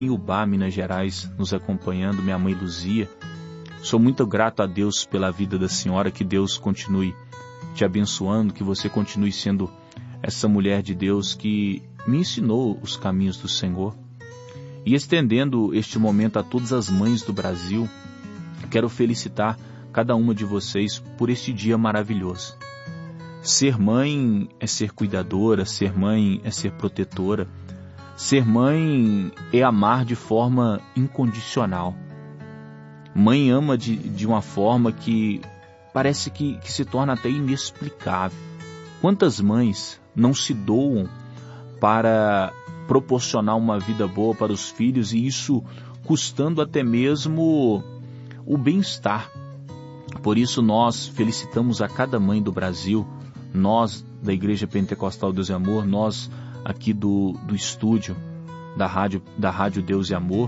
em Ubá, Minas Gerais, nos acompanhando, minha mãe Luzia. Sou muito grato a Deus pela vida da senhora, que Deus continue te abençoando, que você continue sendo essa mulher de Deus que me ensinou os caminhos do Senhor. E estendendo este momento a todas as mães do Brasil, quero felicitar cada uma de vocês por este dia maravilhoso. Ser mãe é ser cuidadora, ser mãe é ser protetora, ser mãe é amar de forma incondicional. Mãe ama de uma forma que parece que se torna até inexplicável. Quantas mães não se doam para proporcionar uma vida boa para os filhos, e isso custando até mesmo o bem-estar. Por isso nós felicitamos a cada mãe do Brasil, nós da Igreja Pentecostal Deus e Amor, nós aqui do estúdio da Rádio Deus e Amor,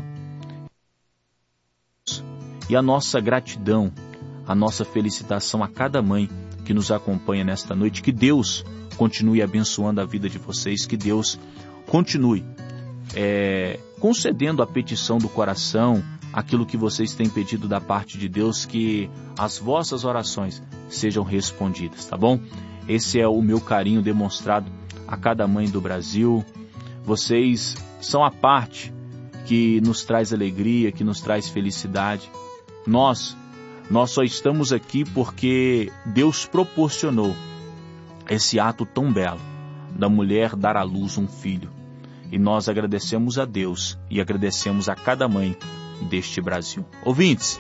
e a nossa gratidão, a nossa felicitação a cada mãe que nos acompanha nesta noite. Que Deus continue abençoando a vida de vocês, que Deus continue concedendo a petição do coração, aquilo que vocês têm pedido da parte de Deus, que as vossas orações sejam respondidas, tá bom? Esse é o meu carinho demonstrado a cada mãe do Brasil. Vocês são a parte que nos traz alegria, que nos traz felicidade. Nós só estamos aqui porque Deus proporcionou esse ato tão belo da mulher dar à luz um filho. E nós agradecemos a Deus e agradecemos a cada mãe deste Brasil. Ouvintes,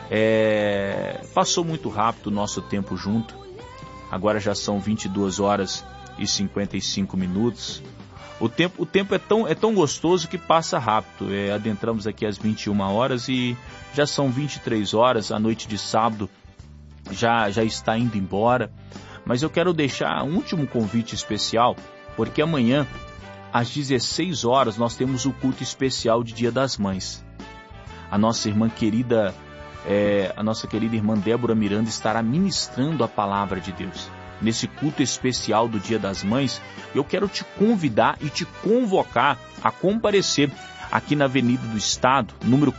passou muito rápido o nosso tempo junto. Agora já são 22 horas e 55 minutos. O tempo é tão gostoso que passa rápido. Adentramos aqui às 21 horas e já são 23 horas. A noite de sábado já está indo embora. Mas eu quero deixar um último convite especial, porque amanhã, às 16 horas, nós temos o culto especial de Dia das Mães. A nossa querida irmã Débora Miranda estará ministrando a palavra de Deus. Nesse culto especial do Dia das Mães, eu quero te convidar e te convocar a comparecer aqui na Avenida do Estado, número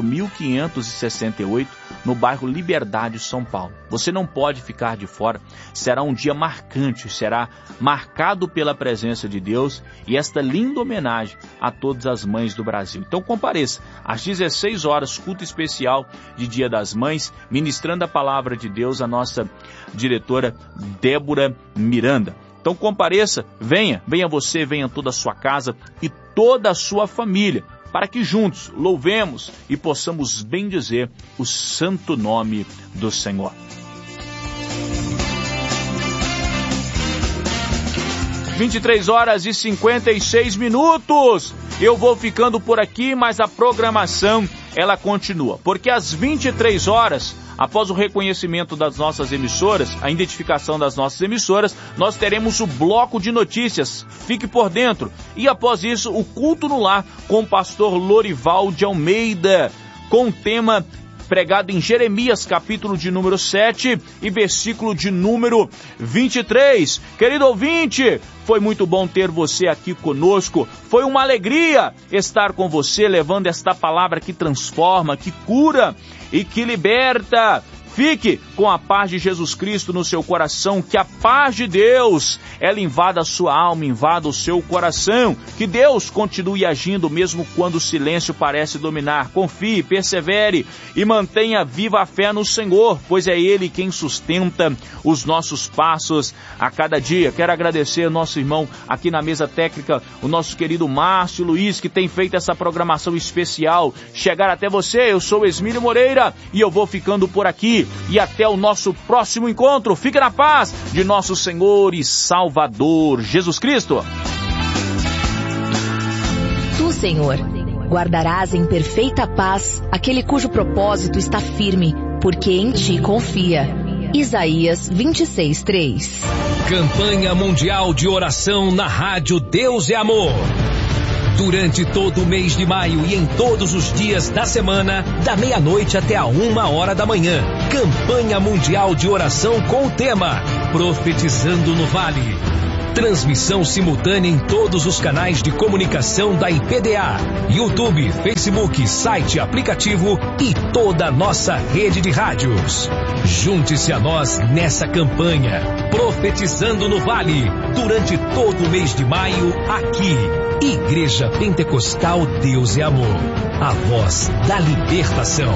4568, no bairro Liberdade, São Paulo. Você não pode ficar de fora. Será um dia marcante, será marcado pela presença de Deus e esta linda homenagem a todas as mães do Brasil. Então compareça, às 16 horas, culto especial de Dia das Mães, ministrando a palavra de Deus, a nossa diretora Débora Miranda. Então compareça, venha você, venha toda a sua casa e toda a sua família, para que juntos louvemos e possamos bendizer o santo nome do Senhor. – 23 horas e 56 minutos. Eu vou ficando por aqui, mas a programação ela continua, porque às 23 horas, após o reconhecimento das nossas emissoras, a identificação das nossas emissoras, nós teremos o bloco de notícias. Fique por dentro. E após isso, o culto no lar com o pastor Lorival de Almeida, com o tema pregado em Jeremias, capítulo de número 7 e versículo de número 23. Querido ouvinte, foi muito bom ter você aqui conosco. Foi uma alegria estar com você, levando esta palavra que transforma, que cura e que liberta. Fique com a paz de Jesus Cristo no seu coração, que a paz de Deus, ela invada a sua alma, invada o seu coração, que Deus continue agindo mesmo quando o silêncio parece dominar. Confie, persevere e mantenha viva a fé no Senhor, pois é Ele quem sustenta os nossos passos a cada dia. Quero agradecer ao nosso irmão aqui na mesa técnica, o nosso querido Márcio Luiz, que tem feito essa programação especial chegar até você. Eu sou Esmílio Moreira e eu vou ficando por aqui. E até o nosso próximo encontro. Fique na paz de nosso Senhor e Salvador Jesus Cristo. Tu, Senhor, guardarás em perfeita paz aquele cujo propósito está firme, porque em ti confia. Isaías 26:3. Campanha Mundial de Oração na Rádio Deus é Amor. Durante todo o mês de maio e em todos os dias da semana, da meia-noite até a 1h da manhã. Campanha Mundial de Oração com o tema Profetizando no Vale. Transmissão simultânea em todos os canais de comunicação da IPDA, YouTube, Facebook, site, aplicativo e toda a nossa rede de rádios. Junte-se a nós nessa campanha, Profetizando no Vale, durante todo o mês de maio, aqui. Igreja Pentecostal Deus é Amor, a voz da libertação.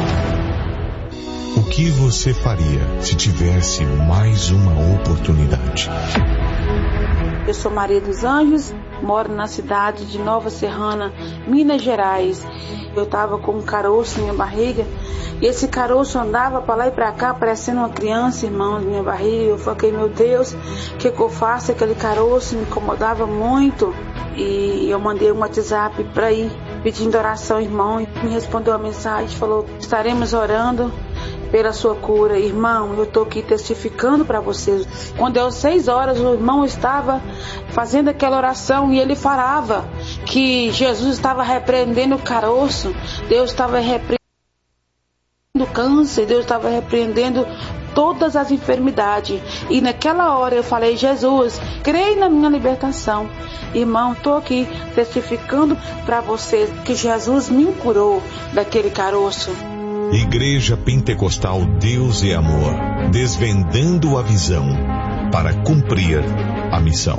O que você faria se tivesse mais uma oportunidade? Eu sou Maria dos Anjos, moro na cidade de Nova Serrana, Minas Gerais. Eu estava com um caroço na minha barriga e esse caroço andava para lá e para cá, parecendo uma criança, irmão, na minha barriga. Eu falei, meu Deus, o que eu faço? Aquele caroço me incomodava muito e eu mandei um WhatsApp para ir pedindo oração, irmão, e me respondeu a mensagem, falou, estaremos orando pela sua cura. Irmão, eu estou aqui testificando para vocês. Quando deu 6 horas, o irmão estava fazendo aquela oração e ele falava que Jesus estava repreendendo o caroço, Deus estava repreendendo o câncer, Deus estava repreendendo todas as enfermidades. E naquela hora eu falei, Jesus, creio na minha libertação. Irmão, estou aqui testificando para vocês que Jesus me curou daquele caroço. Igreja Pentecostal Deus é Amor, desvendando a visão para cumprir a missão.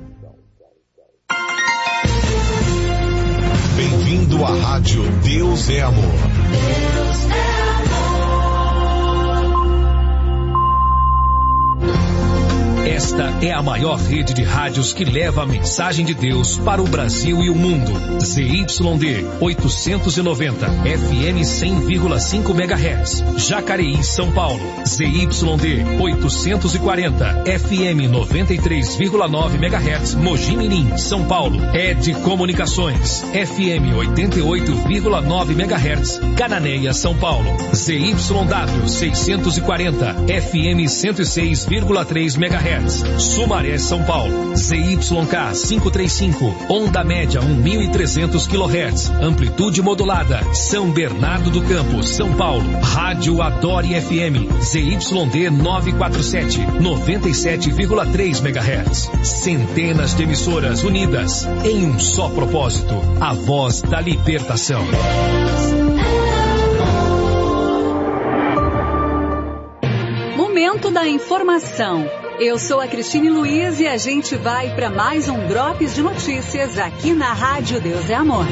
Bem-vindo à Rádio Deus é Amor. Deus é amor. Esta é a maior rede de rádios que leva a mensagem de Deus para o Brasil e o mundo. ZYD 890, FM 100,5 MHz. Jacareí, São Paulo. ZYD 840, FM 93,9 MHz. Mogi Mirim, São Paulo. ED Comunicações, FM 88,9 MHz. Cananéia, São Paulo. ZYW 640, FM 106,3 MHz. Sumaré, São Paulo. ZYK 535, onda média 1.300 kHz, amplitude modulada. São Bernardo do Campo, São Paulo. Rádio Adore FM, ZYD 947, 97,3 MHz. Centenas de emissoras unidas em um só propósito, a voz da libertação. Momento da informação. Eu sou a Cristine Luiz e a gente vai para mais um Drops de Notícias aqui na Rádio Deus é Amor.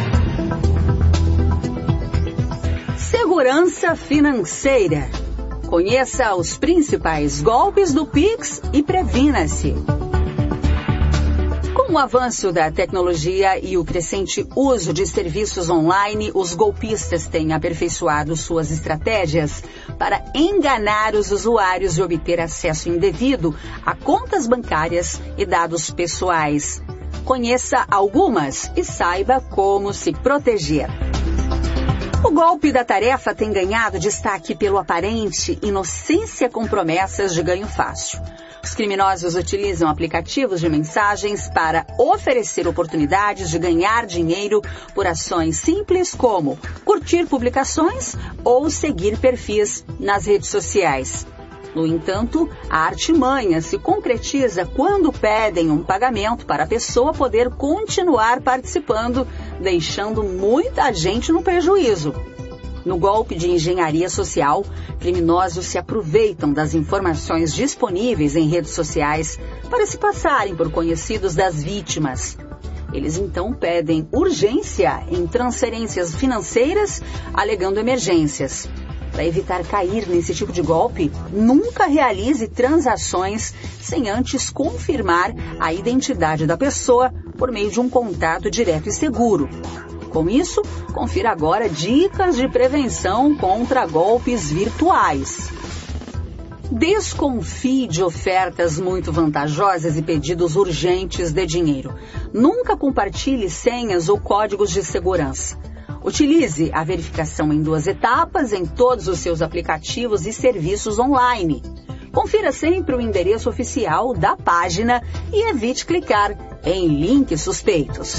Segurança financeira. Conheça os principais golpes do Pix e previna-se. Com o avanço da tecnologia e o crescente uso de serviços online, os golpistas têm aperfeiçoado suas estratégias para enganar os usuários e obter acesso indevido a contas bancárias e dados pessoais. Conheça algumas e saiba como se proteger. O golpe da tarefa tem ganhado destaque pelo aparente inocência com promessas de ganho fácil. Os criminosos utilizam aplicativos de mensagens para oferecer oportunidades de ganhar dinheiro por ações simples como curtir publicações ou seguir perfis nas redes sociais. No entanto, a artimanha se concretiza quando pedem um pagamento para a pessoa poder continuar participando, deixando muita gente no prejuízo. No golpe de engenharia social, criminosos se aproveitam das informações disponíveis em redes sociais para se passarem por conhecidos das vítimas. Eles então pedem urgência em transferências financeiras, alegando emergências. Para evitar cair nesse tipo de golpe, nunca realize transações sem antes confirmar a identidade da pessoa por meio de um contato direto e seguro. Com isso, confira agora dicas de prevenção contra golpes virtuais. Desconfie de ofertas muito vantajosas e pedidos urgentes de dinheiro. Nunca compartilhe senhas ou códigos de segurança. Utilize a verificação em 2 etapas em todos os seus aplicativos e serviços online. Confira sempre o endereço oficial da página e evite clicar em links suspeitos.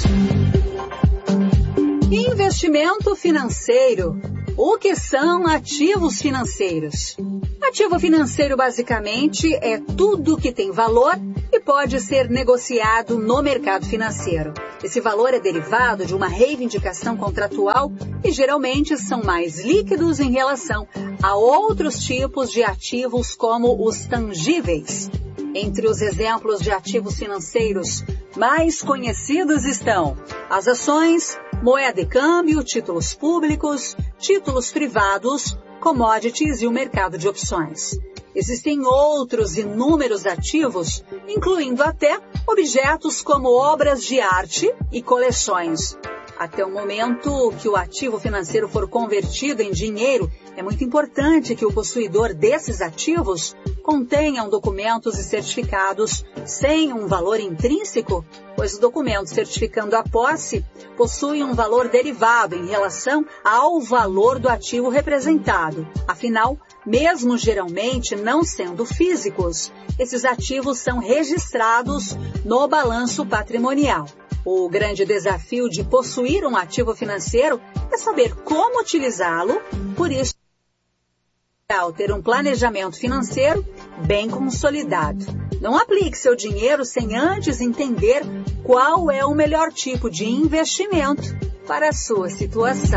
Investimento financeiro. O que são ativos financeiros? Ativo financeiro basicamente é tudo que tem valor e pode ser negociado no mercado financeiro. Esse valor é derivado de uma reivindicação contratual e geralmente são mais líquidos em relação a outros tipos de ativos como os tangíveis. Entre os exemplos de ativos financeiros mais conhecidos estão as ações, moeda e câmbio, títulos públicos, títulos privados, commodities e o mercado de opções. Existem outros inúmeros ativos, incluindo até objetos como obras de arte e coleções. Até o momento que o ativo financeiro for convertido em dinheiro, é muito importante que o possuidor desses ativos contenham documentos e certificados sem um valor intrínseco, pois o documento certificando a posse possui um valor derivado em relação ao valor do ativo representado. Afinal, mesmo geralmente não sendo físicos, esses ativos são registrados no balanço patrimonial. O grande desafio de possuir um ativo financeiro é saber como utilizá-lo, por isso é ideal ter um planejamento financeiro bem consolidado. Não aplique seu dinheiro sem antes entender qual é o melhor tipo de investimento para a sua situação.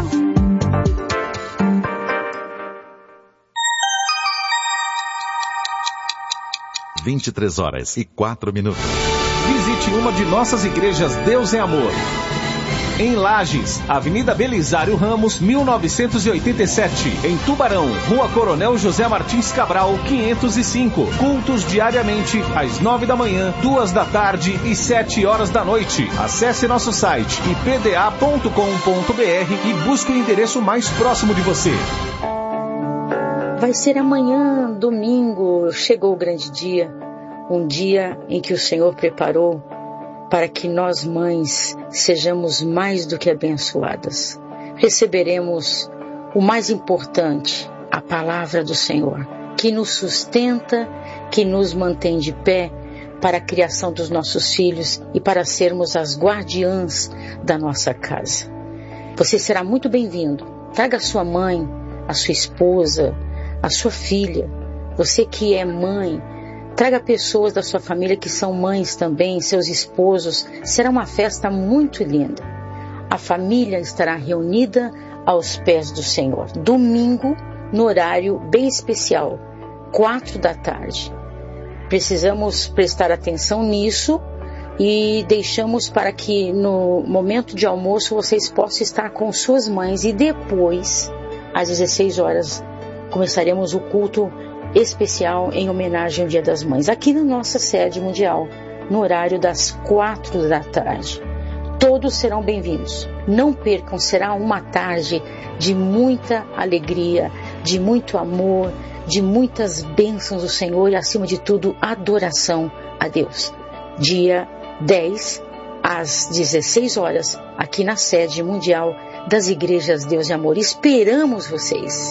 Às 23h04. Visite uma de nossas igrejas Deus é Amor. Em Lages, Avenida Belisário Ramos, 1987. Em Tubarão, Rua Coronel José Martins Cabral, 505. Cultos diariamente, às 9 da manhã, 2 da tarde e 7 horas da noite. Acesse nosso site ipda.com.br e busque o endereço mais próximo de você. Vai ser amanhã, domingo, chegou o grande dia. Um dia em que o Senhor preparou para que nós, mães, sejamos mais do que abençoadas. Receberemos o mais importante, a palavra do Senhor, que nos sustenta, que nos mantém de pé para a criação dos nossos filhos e para sermos as guardiãs da nossa casa. Você será muito bem-vindo. Traga a sua mãe, a sua esposa, a sua filha. Você que é mãe, traga pessoas da sua família que são mães também, seus esposos. Será uma festa muito linda. A família estará reunida aos pés do Senhor. Domingo, no horário bem especial, 4 da tarde. Precisamos prestar atenção nisso e deixamos para que no momento de almoço vocês possam estar com suas mães e depois, às 16 horas, começaremos o culto especial em homenagem ao Dia das Mães, aqui na nossa sede mundial, no horário das 4 da tarde. Todos serão bem-vindos. Não percam, será uma tarde de muita alegria, de muito amor, de muitas bênçãos do Senhor e, acima de tudo, adoração a Deus. Dia 10, às 16 horas, aqui na sede mundial das Igrejas Deus e Amor. Esperamos vocês.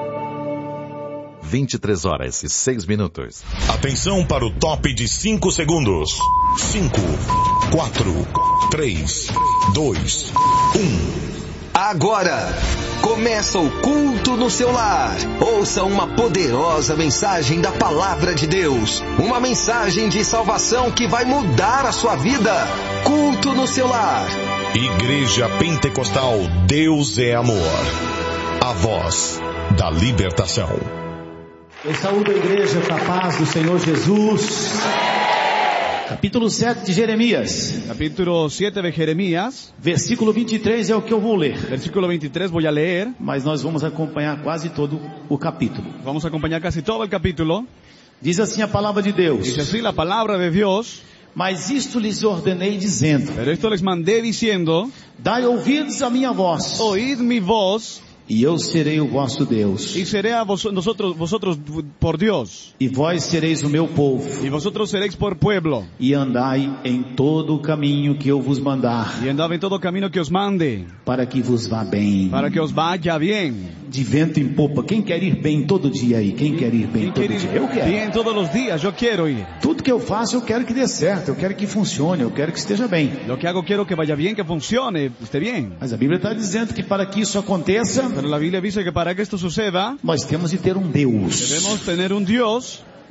23h06. Atenção para o top de 5 segundos. 5, 4, 3, 2, 1. Agora, começa o culto no seu lar. Ouça uma poderosa mensagem da Palavra de Deus. Uma mensagem de salvação que vai mudar a sua vida. Culto no seu lar. Igreja Pentecostal Deus é Amor. A voz da libertação. Eu saúdo a igreja com a paz do Senhor Jesus. Capítulo 7 de Jeremias. Capítulo 7 de Jeremias. Versículo 23 é o que eu vou ler. Versículo 23 vou ler. Mas nós vamos acompanhar quase todo o capítulo. Vamos acompanhar quase todo o capítulo. Diz assim a palavra de Deus. Diz assim a palavra de Deus. Mas isto lhes ordenei dizendo. Pero esto les mandé diciendo. Dai ouvidos à minha voz. Oíd mi voz. E eu serei o vosso Deus. E serei a vosotros por Dios. E vós sereis o meu povo. E vosotros sereis por pueblo. E andai em todo o caminho que eu vos mandar. E andai em todo o caminho que os mande. Para que vos vá bem. Para que os vaya bem. De vento em popa. Quem quer ir bem todo dia aí? Quem quer ir bem todo dia? Eu quero. Bem todos os dias, eu quero ir. Tudo que eu faço eu quero que dê certo. Eu quero que funcione. Eu quero que esteja bem. Lo que hago quero que vaya bem, que funcione, esté bem. Mas a Bíblia está dizendo que para que isso aconteça, pero la Biblia dice que para que esto suceda, nós temos de ter um Deus. Debemos tener un Dios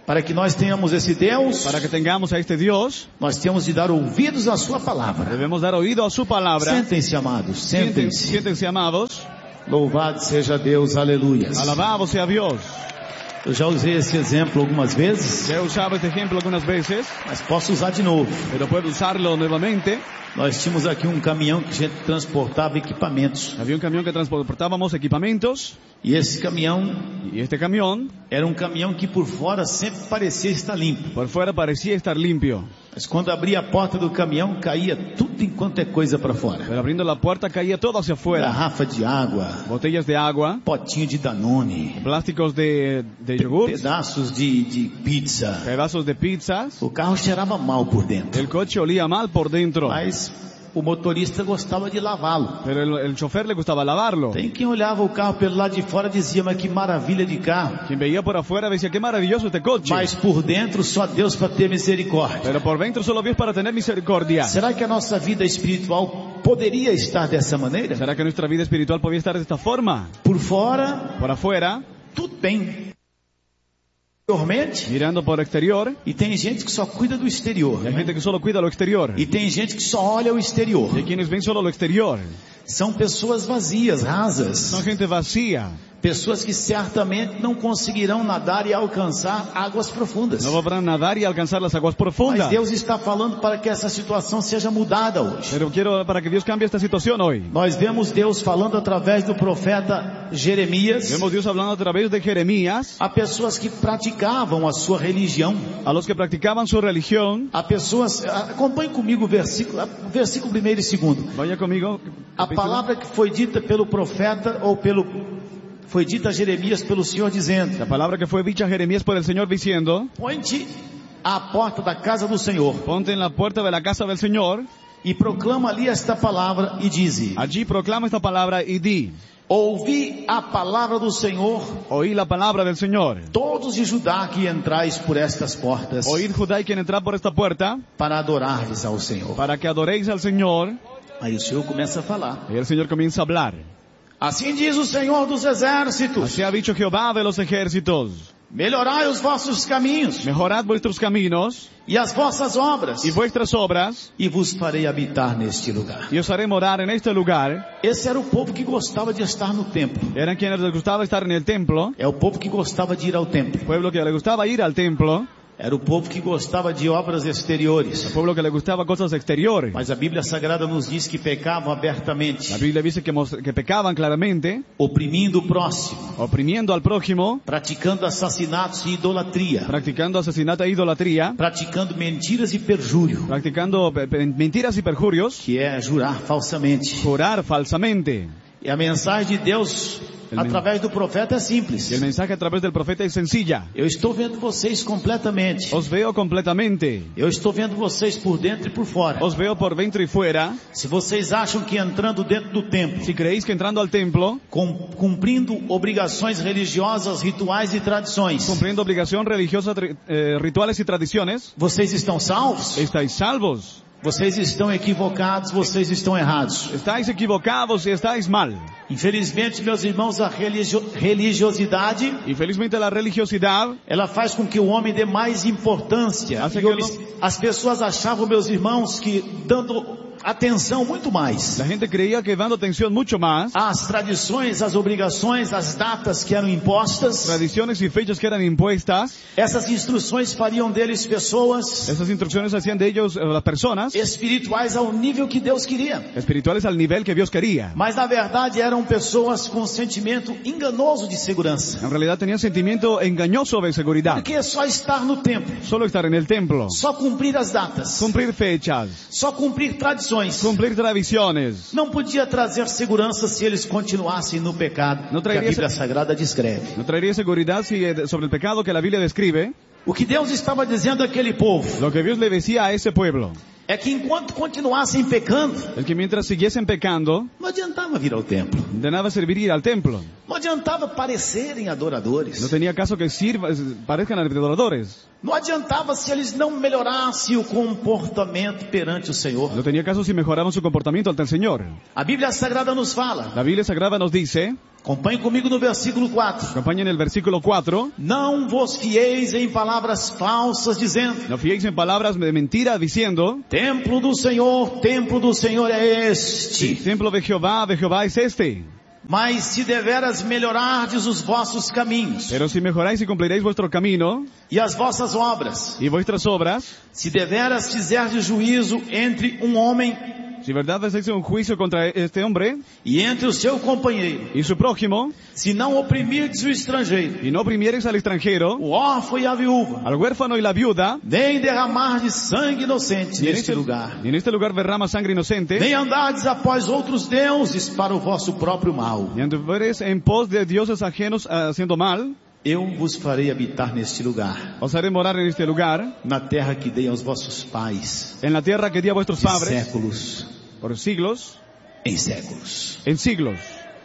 Para que nós tenhamos esse Deus, para que tengamos a este Dios, nós temos de dar ouvidos à sua palavra. Debemos dar oído a su palabra. Sentem-se, amados, sentem-se. Siéntense, amados. Louvado seja Deus, aleluia. Alabado sea Dios. Eu já usei esse exemplo algumas vezes. Ya he usado este ejemplo algunas veces, mas posso usar de novo. Pero puedo usarlo nuevamente. Nós tínhamos aqui um caminhão que a gente transportava equipamentos. Havia um caminhão que transportávamos equipamentos. E esse caminhão, era um caminhão que por fora sempre parecia estar limpo. Por fora parecia estar limpio. Mas quando abria a porta do caminhão, caía tudo enquanto é coisa para fora. Pero abrindo a porta caía todo hacia afuera. Garrafa de água, botellas de água, potinho de Danone, plásticos de iogurte, pedaços de pizza, pedazos de pizzas. O carro cheirava mal por dentro. El coche olía mal por dentro. Mas o motorista gostava de lavá-lo. Pero el chofer le gustaba lavarlo. Tem quem olhava o carro pelo lado de fora e dizia, mas que maravilha de carro. Quem veía por afuera decía, que maravilloso este coche. Mas por dentro só Deus para ter misericórdia. Pero por dentro solo Dios para tener misericordia. Será que a nossa vida espiritual poderia estar dessa maneira? Será que nuestra vida espiritual podía estar de esta forma? Por fora, por afuera, tudo bem. Mirando por exterior. E tem gente que só cuida do exterior. Hay gente que solo cuida lo exterior. E tem gente que só olha o exterior. E quienes ven solo lo exterior. São pessoas vazias, rasas. São gente vazia. Pessoas que certamente não conseguirão nadar e alcançar águas profundas. Não vão nadar e alcançar as águas profundas. Mas Deus está falando para que essa situação seja mudada hoje. Pero quiero para que Dios cambie esta situación hoy. Nós vemos Deus falando através do profeta Jeremias. Vemos Deus falando através de Jeremias. A pessoas que praticavam a sua religião. A los que praticavam sua religião. A pessoas, acompanhe comigo o versículo 1º e 2º. Vaya comigo. A palavra que foi dita pelo profeta foi dita a Jeremias pelo Senhor dizendo. A palavra que foi dita a Jeremias por el Senhor diciendo. Põe-te à porta da casa do Senhor. Ponte en la puerta de la casa del Señor. E proclama ali esta palavra e dize. Allí proclama esta palavra e di. Ouvi a palavra do Senhor. Oí la palabra del Señor. Todos de Judá que entrais por estas portas. Oíd Judá y quien entrar por esta puerta. Para adorarles ao Senhor. Para que adoréis al Señor. Aí o Senhor começa a falar. E o Senhor começa a falar. Assim diz o Senhor dos exércitos. Así ha dicho Jehová de los ejércitos. Melhorai os vossos caminhos. Mejorad vuestros caminos. E as vossas obras. E vuestras obras. E vos farei habitar neste lugar. E os haré morar en este lugar. Esse era o povo que gostava de estar no templo. Eran quienes les gustaba estar en el templo. É o povo que gostava de ir ao templo. Pueblo que le gustaba ir al templo. Era o povo que gostava de obras exteriores. El pueblo que le gustaba cosas exteriores. Mas a Bíblia Sagrada nos diz que pecavam abertamente. La Biblia dice que pecaban claramente. Oprimindo o próximo. Oprimiendo al prójimo. Praticando assassinatos e idolatria. Practicando asesinato e idolatria. Praticando mentiras e perjúrio. Practicando mentiras y perjurios. Que é jurar falsamente. Jurar falsamente. E a mensagem de Deus através do profeta é simples. E o mensaje através do profeta é sencilla. Eu estou vendo vocês completamente. Os veo completamente. Eu estou vendo vocês por dentro e por fora. Os veo por dentro e fuera. Se vocês acham que entrando dentro do templo, se creéis que entrando al templo, cumprindo obrigações religiosas, rituais e tradições, cumprindo obrigações religiosas, rituais e tradições, vocês estão salvos? Estáis salvos. Vocês estão equivocados, vocês estão errados. Estáis equivocados e estáis mal. Infelizmente, meus irmãos, a religiosidade, infelizmente a religiosidade, ela faz com que o homem dê mais importância. As pessoas achavam, meus irmãos, que dando atenção muito mais. A gente creía que dando atenção muito mais. As tradições, as obrigações, as datas que eram impostas. Tradições e fechas que eram impostas. Essas instruções fariam deles pessoas. Essas instruções hacían de ellos las personas. Espirituais ao nível que Deus queria. Espirituales al nivel que Dios quería. Mas na verdade eram pessoas com sentimento enganoso de segurança. En realidad tenían sentimiento engañoso de seguridad. Porque é só estar no templo. Solo estar en el templo. Só cumprir as datas. Cumprir fechas. Só cumprir tradições. Cumplir tradiciones. Não podia trazer segurança se eles continuassem no pecado que a Bíblia Sagrada descreve. Não traeria seguridad sobre el pecado que la Biblia describe. O que Deus estava dizendo àquele povo, lo que Dios le decía a ese pueblo, é que enquanto continuassem pecando, es que mientras siguiesen pecando, não adiantava vir ao templo. De nada serviría ir al templo. Não adiantava parecerem adoradores. No tenía caso que parezcan adoradores. Não adiantava se eles não melhorassem o comportamento perante o Senhor. No tenía caso si mejoraban su comportamiento ante el Señor. A Bíblia Sagrada nos fala. La Biblia Sagrada nos dice Acompanhe comigo no versículo 4. Acompañen el versículo 4. Não vos fieis em palavras falsas, dizendo: No fiéis en palabras de mentira, diciendo: templo do Senhor é este. el templo de Jehová es este. Mas se deveras melhorardes os vossos caminhos, Pero si mejoráis y cumpliréis vuestro camino e as vossas obras, y vuestras obras, se deveras fizerdes juízo entre homem si verdad hacéis un juicio contra este hombre e entre o seu companheiro, y su prójimo, se não oprimirdes o estrangeiro, y no oprimiereis al extranjero, o órfão e a viúva, al huérfano y la viuda, nem derramardes sangue inocente neste lugar, y en este lugar derrama sangre inocente, nem andardes após outros deuses para o vosso próprio mal, y anduveres en pos de dioses ajenos haciendo mal, eu vos farei habitar neste lugar, os haré morar en este lugar, na terra que dei aos vossos pais, en la tierra que di a vuestros de padres, séculos por siglos, em séculos. en siglos.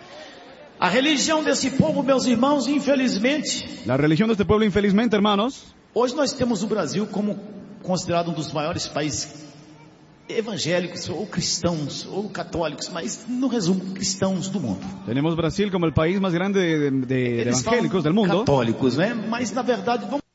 A religião desse povo, meus irmãos, infelizmente, La religión de este pueblo, infelizmente, hermanos, hoje nós temos o Brasil como considerado um dos maiores países evangélicos, ou cristãos, ou católicos, mas no resumo, cristãos do mundo. tenemos Brasil como el país más grande de Eles evangélicos falam del mundo. católicos, né? Mas na verdade, vamos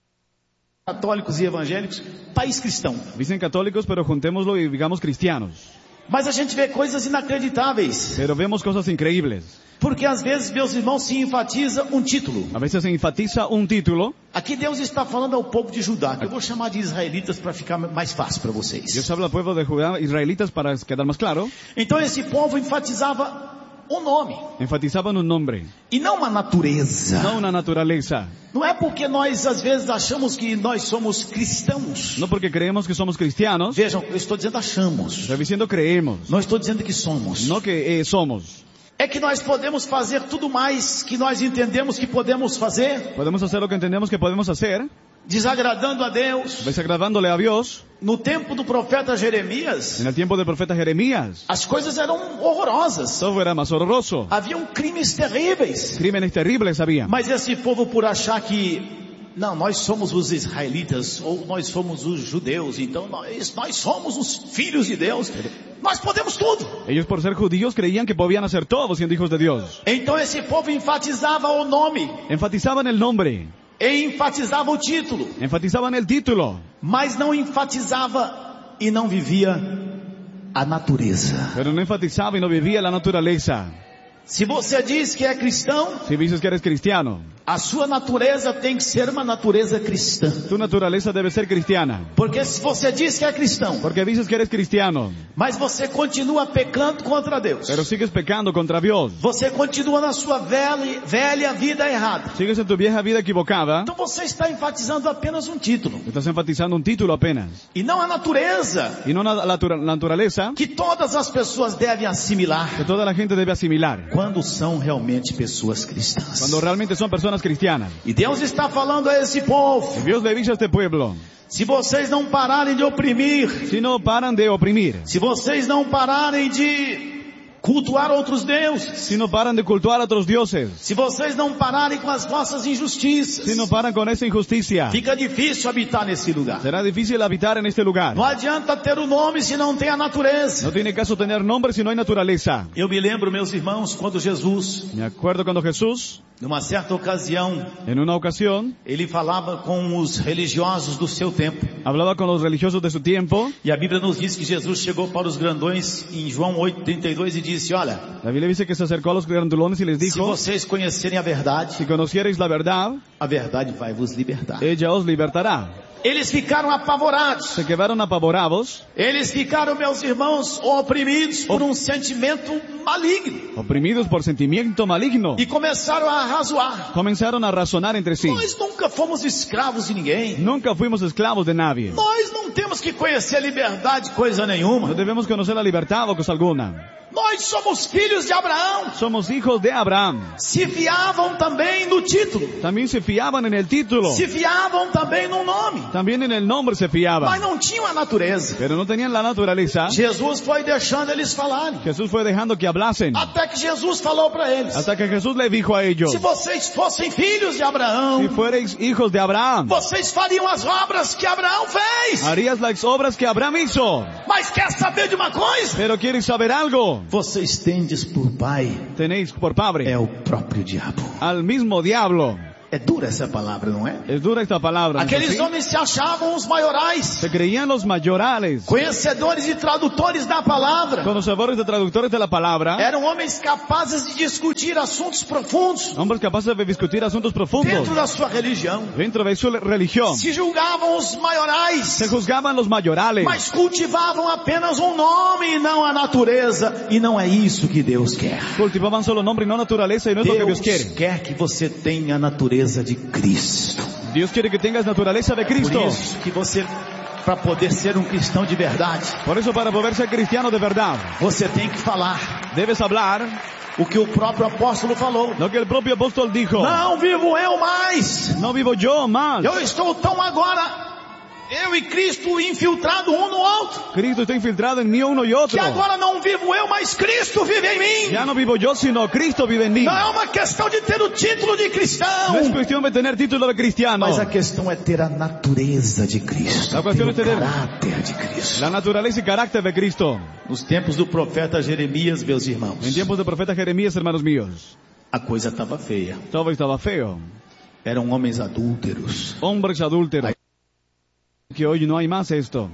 católicos e evangélicos, país cristão. Dicen católicos, pero juntémoslo y digamos cristianos. Mas a gente vê coisas inacreditáveis, Pero vemos cosas increíbles. porque às vezes, meus irmãos, se enfatiza um título. A veces se enfatiza un título. Aqui Deus está falando ao povo de Judá, que eu vou chamar de israelitas para ficar mais fácil para vocês. Dios habla al pueblo de Judá, israelitas, para quedar más claro. Então esse povo enfatizava um nome Enfatizaban un nombre, e não uma natureza. no una naturaleza. Não é porque nós às vezes achamos que nós somos cristãos. No porque creemos que somos cristianos. Vejam, eu estou dizendo achamos. Estoy diciendo creemos, Não estou dizendo que somos. no que somos. É que nós podemos fazer tudo mais que nós entendemos que podemos fazer, Podemos hacer lo que entendemos que podemos hacer, desagradando a Deus. desagradándole a Dios. No tempo do profeta Jeremias, En el tiempo del profeta Jeremías, as coisas eram horrorosas. todo era más horroroso. Haviam crimes terríveis. Crímenes terribles había. Mas esse povo, por achar que não, nós somos os israelitas, ou nós somos os judeus, então nós somos os filhos de Deus, nós podemos tudo. Ellos, por ser judíos, creían que podían hacer todo siendo hijos de Dios. Então esse povo enfatizava o nome, Enfatizaban el nombre, e enfatizava o título, enfatizaban el título, mas não enfatizava e não vivia a natureza. pero no enfatizaba y no vivía la naturaleza. Se você diz que é cristão, Si dices que eres cristiano, a sua natureza tem que ser uma natureza cristã. tu naturaleza debe ser cristiana. Porque se você diz que é cristão, Porque dices que eres cristiano, mas você continua pecando contra Deus, pero sigues pecando contra Dios, você continua na sua velha vida errada, sigues en tu vieja vida equivocada, então você está enfatizando apenas um título, estás enfatizando un título apenas, e não a natureza y no la naturaleza que todas as pessoas devem assimilar que toda la gente debe asimilar, quando são realmente pessoas cristãs. cuando realmente son personas cristianas. E Deus está falando a esse povo: Y Dios le dice a este pueblo, se vocês não pararem de oprimir, si no paran de oprimir, se vocês não pararem de cultuar outros deuses, si no paran de cultuar a otros dioses, se vocês não pararem com as vossas injustiças, si no paran con esa injusticia, fica difícil habitar nesse lugar. será difícil habitar en este lugar. Não adianta ter o nome se não tem a natureza. No tiene caso tener nombre si no hay naturaleza. Eu me lembro, meus irmãos, quando Jesus, Me acuerdo cuando Jesús, numa certa ocasião, en una ocasión, ele falava com os religiosos do seu tempo. hablaba con los religiosos de su tiempo. E a Bíblia nos diz que Jesus chegou para os grandões em João 8:32 e disse: olha, La Biblia dice que se acercó a los grandulones y les se dijo, vocês conhecerem a verdade la verdad, a verdade vai vos libertar. ella os libertará. Eles ficaram apavorados. Se quedaron apavorados, Eles ficaram, meus irmãos, oprimidos por um sentimento maligno. oprimidos por sentimiento maligno. E começaram a razoar. Comenzaron a razonar entre sí. Nós nunca fomos escravos de ninguém. Nunca fuimos esclavos de nadie. Nós não temos que conhecer liberdade coisa nenhuma. No debemos conocer la libertad o cosa alguna. Nós somos filhos de Abraão. Somos hijos de Abraham. Se fiavam também no título. También se fiaban en el título. Se fiavam também no nome. También en el nombre se Mas fiaban. não tinham a natureza. Pero no tenían la naturaleza. Jesus foi deixando eles falarem. Jesús fue dejando que hablasen. Até que Jesus falou para eles: Hasta que Jesús le dijo a ellos, se vocês fossem filhos de Abraão, si fuereis hijos de Abraham, vocês fariam as obras que Abraão fez. harías las obras que Abraham hizo. Mas quer saber de uma coisa? Pero ¿quieres saber algo? vocês tendes por pai, tenéis por padre, é o próprio diabo. al mismo diablo. É dura essa palavra, não é? Es dura esta palabra. Aqueles homens se achavam os maiorais, se creían los mayorales, conhecedores e tradutores da palavra, conocedores de traductores de la palabra, eram homens capazes de discutir assuntos profundos, hombres capaces de discutir asuntos profundos dentro da sua religião, dentro de su religión. Se julgavam os maiorais, se juzgaban los mayorales, mas cultivavam apenas um nome e não a natureza, e não é isso que Deus quer. Cultivaban solo nombre y no naturaleza, y no es lo que Dios quiere. Deus quer que você tenha a natureza de Cristo. Dios quiere que tengas naturaleza de Cristo. Por isso que você, para poder ser um cristão de verdade, por eso para poder ser cristiano de verdad, você tem que falar, debes hablar o que o próprio apóstolo falou. Lo que el propio apóstol dijo. Não vivo eu mais, no vivo yo más. Eu estou tão agora, eu e Cristo infiltrado um no outro. Cristo está infiltrado en mí uno y otro. Que agora não vivo eu, mas Cristo vive em mim. Ya no vivo yo, sino Cristo vive en mí. Não é uma questão de ter o título de cristão. No es cuestión de tener título de cristiano. Mas a questão é ter a natureza de Cristo. La cuestión es tener o caráter de Cristo. La naturaleza y carácter de Cristo. Nos tempos do profeta Jeremias, meus irmãos. En tiempos do profeta Jeremías, hermanos míos. A coisa estava feia. Todo estaba feo. Eram homens adúlteros. Hombres adúlteros. Que hoje não há mais esto.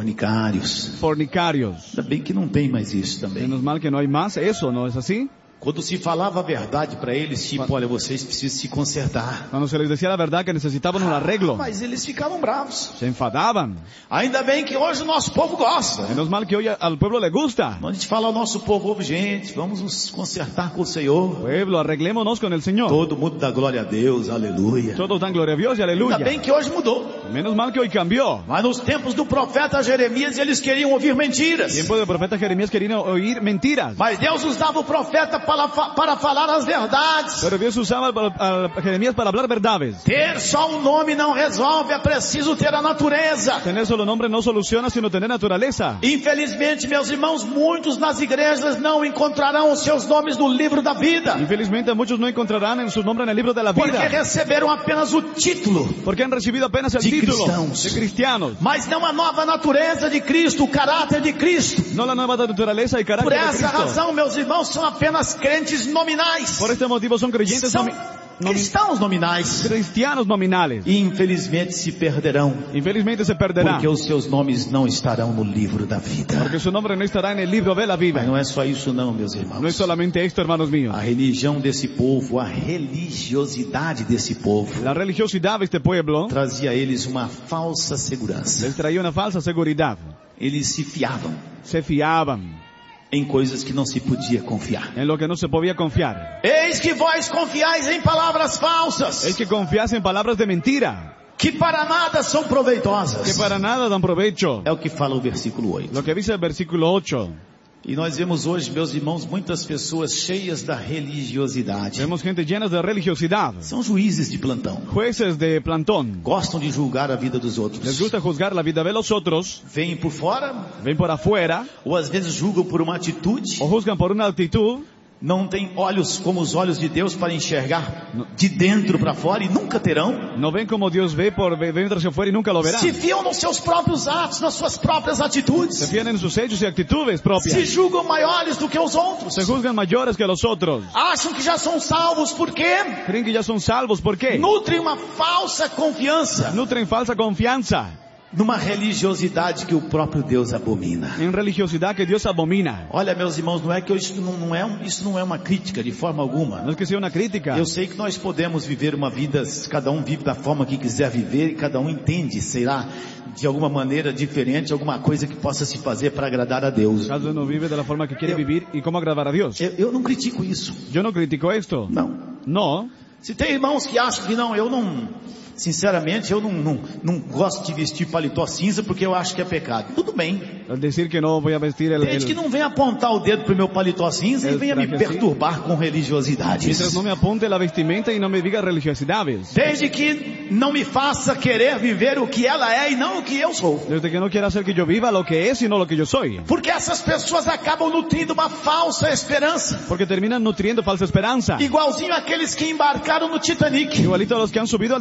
Fornicários. Ainda bem que não tem mais isso também. Menos mal que não há mais isso, não é assim? Quando se falava a verdade para eles, tipo, olha, vocês precisam se consertar. Quando se les decía a verdade que necessitavam um arreglo. Mas eles ficavam bravos. Se enfadavam. Ainda bem que hoje o nosso povo gosta. Menos mal que hoje ao povo le gusta. Quando a gente fala ao nosso povo, gente, vamos nos consertar com o Senhor. Pueblo, arreglémonos com o Senhor. Todo mundo dá glória a Deus, aleluia. Todos dão glória a Deus e aleluia. Ainda bem que hoje mudou. Menos mal que hoje cambiou. Mas nos tempos do profeta Jeremias, eles queriam ouvir mentiras. No tempo do profeta Jeremias queriam ouvir mentiras. Mas Deus usava o profeta para falar as verdades. Pero Dios usaba a Jeremías para hablar verdades. Ter só um nome não resolve, é preciso ter a natureza. Tener solo nombre no soluciona, sino tener naturaleza. Infelizmente, meus irmãos, muitos nas igrejas não encontrarão os seus nomes no livro da vida. Infelizmente, muitos não encontrarán en su nombre en el libro de la vida. Porque receberam apenas o título. Porque han recibido apenas el título de cristianos. Mas não a nova natureza de Cristo, o caráter de Cristo. No la nueva naturaleza y carácter de Cristo. Por essa razão, meus irmãos, são apenas crentes nominais. Por este motivo são creyentes cristãos nominais. Cristianos nominales. E infelizmente se perderão. Infelizmente se perderão. Porque os seus nomes não estarão no livro da vida. Porque seu nome não estará no livro da vida. Mas não é só isso não, meus irmãos. Não é somente isto, hermanos míos. A religião desse povo, a religiosidade desse povo. A religiosidade deste povo trazia a eles uma falsa segurança. Les traía uma falsa seguridade. Eles se fiavam. Se fiavam. Em coisas que não se podia confiar. Em lo que não se podia confiar. Eis que vós confiais em palavras falsas. Eis que confiais em palavras de mentira. Que para nada são proveitosas. Que para nada dão proveito. É o que fala o versículo 8. Lo que diz o versículo 8. E nós vemos hoje, meus irmãos, muitas pessoas cheias da religiosidade. Vemos gente llena de religiosidade. São juízes de plantão. Jueces de plantão. Gostam de julgar a vida dos outros. Les gusta juzgar a vida de los otros. Vêm por fora. Vêm por afuera. Ou às vezes julgam por uma atitude. Ou juzgam por uma atitude. Não têm olhos como os olhos de Deus para enxergar de dentro para fora e nunca terão. Não vêm como Deus vê por dentro hacia fora e nunca lo verão. Se fiam nos seus próprios atos, nas suas próprias atitudes. Se fiam em seus hechos e atitudes próprias. Se julgam maiores do que os outros. Se juzgam maiores que os outros. Acham que já são salvos, por quê? Creem que já são salvos, por quê? Nutrem uma falsa confiança. Nutrem falsa confiança. Numa religiosidade que o próprio Deus abomina. Em religiosidade que Deus abomina. Olha, meus irmãos, não é que isso não é uma crítica de forma alguma. Não é que seja uma crítica. Eu sei que nós podemos viver uma vida, cada um vive da forma que quiser viver e cada um entende, será de alguma maneira diferente, alguma coisa que possa se fazer para agradar a Deus. Cada um vive da forma que quer viver e como agradar a Deus. Eu não critico isso. Eu não critico isto. Não. Não. Se tem irmãos que acham que não, eu não... Sinceramente, eu não gosto de vestir paletó cinza porque eu acho que é pecado. Tudo bem. Al dizer que não vou vestir desde que não venha apontar o dedo pro meu paletó cinza e venha me perturbar com religiosidades. Mientras não me aponte a vestimenta e não me diga religiosidades. Desde que não me faça querer viver o que ela é e não o que eu sou. Desde que não queira ser que eu viva lo que é e não lo que eu sou. Porque essas pessoas acabam nutrindo uma falsa esperança. Porque terminam nutrindo falsa esperança. Igualzinho aqueles que embarcaram no Titanic. Igualito a los que han subido al Titanic.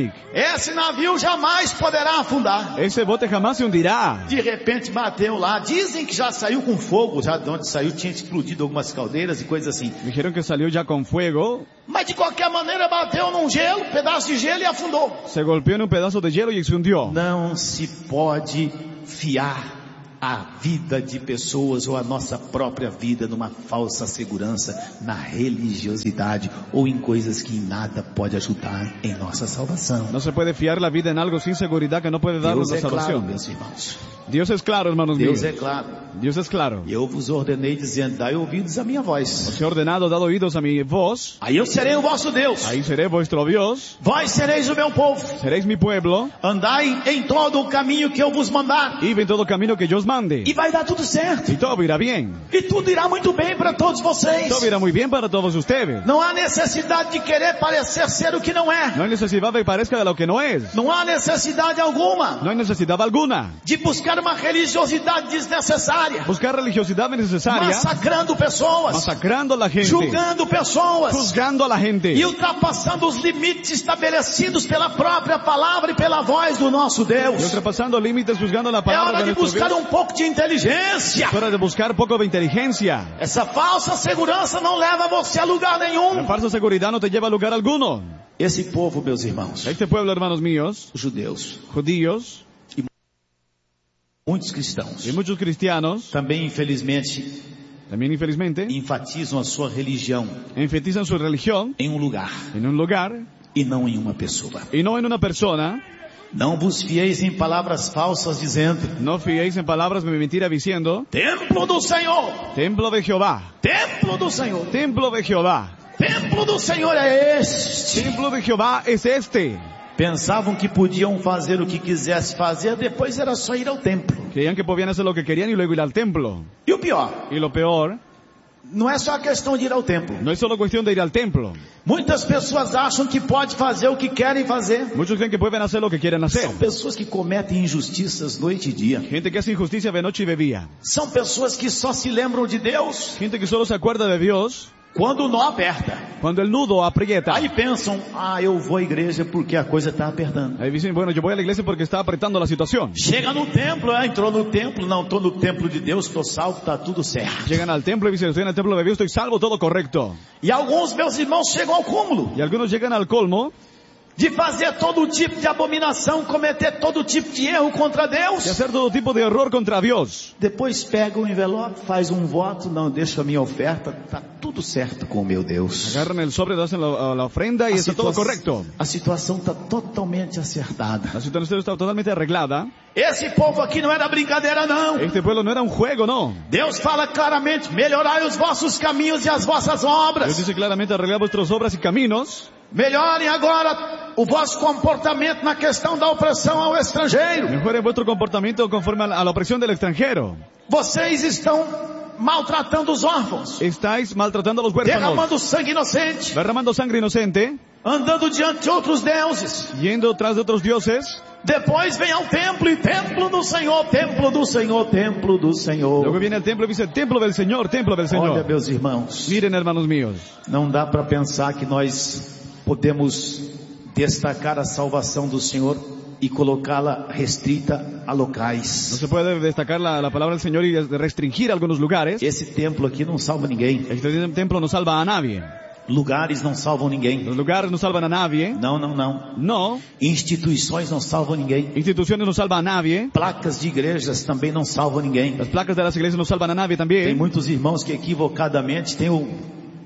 Titanic. Esse navio jamais poderá afundar. Ese bote jamás se hundirá. De repente bateu lá. Dizem que já saiu com fogo. Já de onde saiu tinha explodido algumas caldeiras e coisas assim. Dijeron que salió ya con fuego. Mas de qualquer maneira bateu num gelo, pedaço de gelo e afundou. Se golpeó en un pedazo de hielo y se hundió. Não se pode fiar a vida de pessoas ou a nossa própria vida numa falsa segurança, na religiosidade ou em coisas que em nada pode ajudar em nossa salvação. No se puede fiar la vida en algo sin seguridad que no puede darnos la salvación. Claro, meus irmãos. Dios es claro, hermanos Deus míos. é claro. Dios es claro. E eu vos ordenei dizendo, dai ouvidos à minha voz. Os he ordenado, dado oídos a mi voz. Aí eu serei o vosso Deus. Ahí seré vuestro Dios. Vós sereis o meu povo. Seréis mi pueblo. Andai em todo o caminho que eu vos mandar. Y en todo el camino que yo os mande. E vai dar tudo certo. Y todo irá bien. E tudo irá muito bem para todos vocês. Todo irá muy bien para todos ustedes. Não há necessidade de querer parecer ser o que não é. No hay necesidad de que parezca de lo que no es. Não há necessidade alguma. No hay necesidad alguna. De buscar uma religiosidade desnecessária. Buscar religiosidad innecesaria. Massacrando pessoas. Masacrando a la gente. Julgando pessoas. Juzgando a la gente. E ultrapassando os limites estabelecidos pela própria palavra e pela voz do nosso Deus. Y ultrapasando límites, juzgando la palabra. É hora de buscar um pouco de inteligência. Es hora de buscar un poco de inteligencia. Essa falsa segurança não leva você a lugar nenhum. La falsa seguridad no te lleva a lugar alguno. Esse povo, meus irmãos. Este pueblo, hermanos míos. Os judeus. Judíos. Muitos cristãos. Y muchos cristianos. También infelizmente enfatizam a sua religião. Enfatizan su religión. Em um lugar. En un lugar. E não em uma pessoa. Y no en una persona. Não vos fieis em palavras falsas dizendo. No fiéis en palabras de mentira diciendo. Templo do Senhor. Templo de Jehová. Templo do Senhor. Templo de Jehová. Templo do Senhor é este. Templo de Jehová es este. Pensavam que podiam fazer o que quisesse fazer, depois era só ir ao templo. Creían que podían hacer lo que querían y luego ir al templo. E o pior? Y lo peor. Não é só a questão de ir ao templo. No es solo cuestión de ir al templo. Muitas pessoas acham que pode fazer o que querem fazer. Muchos creen que pueden hacer lo que quieren hacer. São pessoas que cometem injustiças noite e dia. Gente que hace injusticia de noche y de día. São pessoas que só se lembram de Deus. Gente que solo se acuerda de Dios. Quando o nó aperta. Quando el nudo aprieta. Aí pensam, eu vou à igreja porque a coisa está apertando. Aí dizem, bueno, yo voy a la iglesia porque está apretando la situación. Chega no templo, entrou no templo, não, estou no templo de Deus, estou salvo, está tudo certo. Llegan al templo y dicen, estoy en el templo de Dios, estoy salvo, todo correcto. E alguns meus irmãos chegam ao cúmulo. Y algunos llegan al colmo. De fazer todo tipo de abominação, cometer todo tipo de erro contra Deus. De hacer todo tipo de error contra Dios. Depois pega o envelope, faz um voto, não, deixa a minha oferta, está tudo certo com o meu Deus. Agarran el sobre, hacen la ofrenda y está todo correcto. A situação está totalmente acertada. La situación está totalmente arreglada. Esse povo aqui não era brincadeira, não. Este pueblo no era un juego, no. Deus fala claramente, melhorai os vossos caminhos e as vossas obras. Dios dice claramente, arreglar vuestras obras y caminos. Melhorem agora o vosso comportamento na questão da opressão ao estrangeiro. Mejoren vuestro comportamiento conforme a la opresión del extranjero. Vocês estão maltratando os órfãos. Estáis maltratando a los huérfanos. Derramando sangue inocente. Derramando sangre inocente. Andando diante de outros deuses. Yendo tras de otros dioses. Depois vem ao templo e templo do Senhor, templo do Senhor, templo do Senhor. Luego viene el templo y dice, templo del Señor, templo del Señor. Olha, meus irmãos. Miren, hermanos míos. Não dá para pensar que nós podemos destacar a salvação do Senhor e colocá-la restrita a locais. No se puede destacar la palabra del Señor y restringir algunos lugares. Esse templo aqui não salva ninguém. Este templo no salva a nadie. Lugares não salvam ninguém. Los lugares no salvan a nadie. Não, não, não. No. Instituições não salvam ninguém. Instituciones no salvan a nadie. Placas de igrejas também não salvam ninguém. Las placas de las iglesias no salvan a nadie también. Tem muitos irmãos que equivocadamente têm o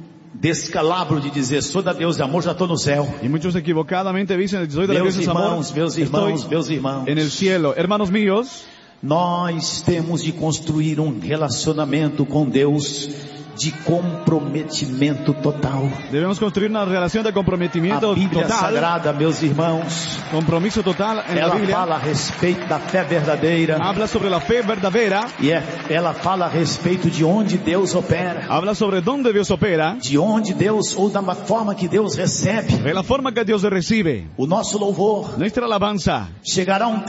descalabro de dizer, sou da Deus de amor, já estou no céu. Y muchos equivocadamente dicen, soy de la Dios de amor, meus irmãos, en el cielo. Hermanos míos, nós temos de construir um relacionamento com Deus de comprometimento total. Debemos construir una relación de comprometimiento total. A Bíblia total. Sagrada, meus irmãos, compromiso total en ela la Biblia. Fala a respeito da fé verdadeira. Habla sobre la fe verdadera. E ela fala a respeito de onde Deus opera. Habla sobre dónde Dios opera. De onde Deus, ou da forma que Deus recebe. De la forma que Dios recibe. O nosso louvor. Nuestra alabanza. Llegará um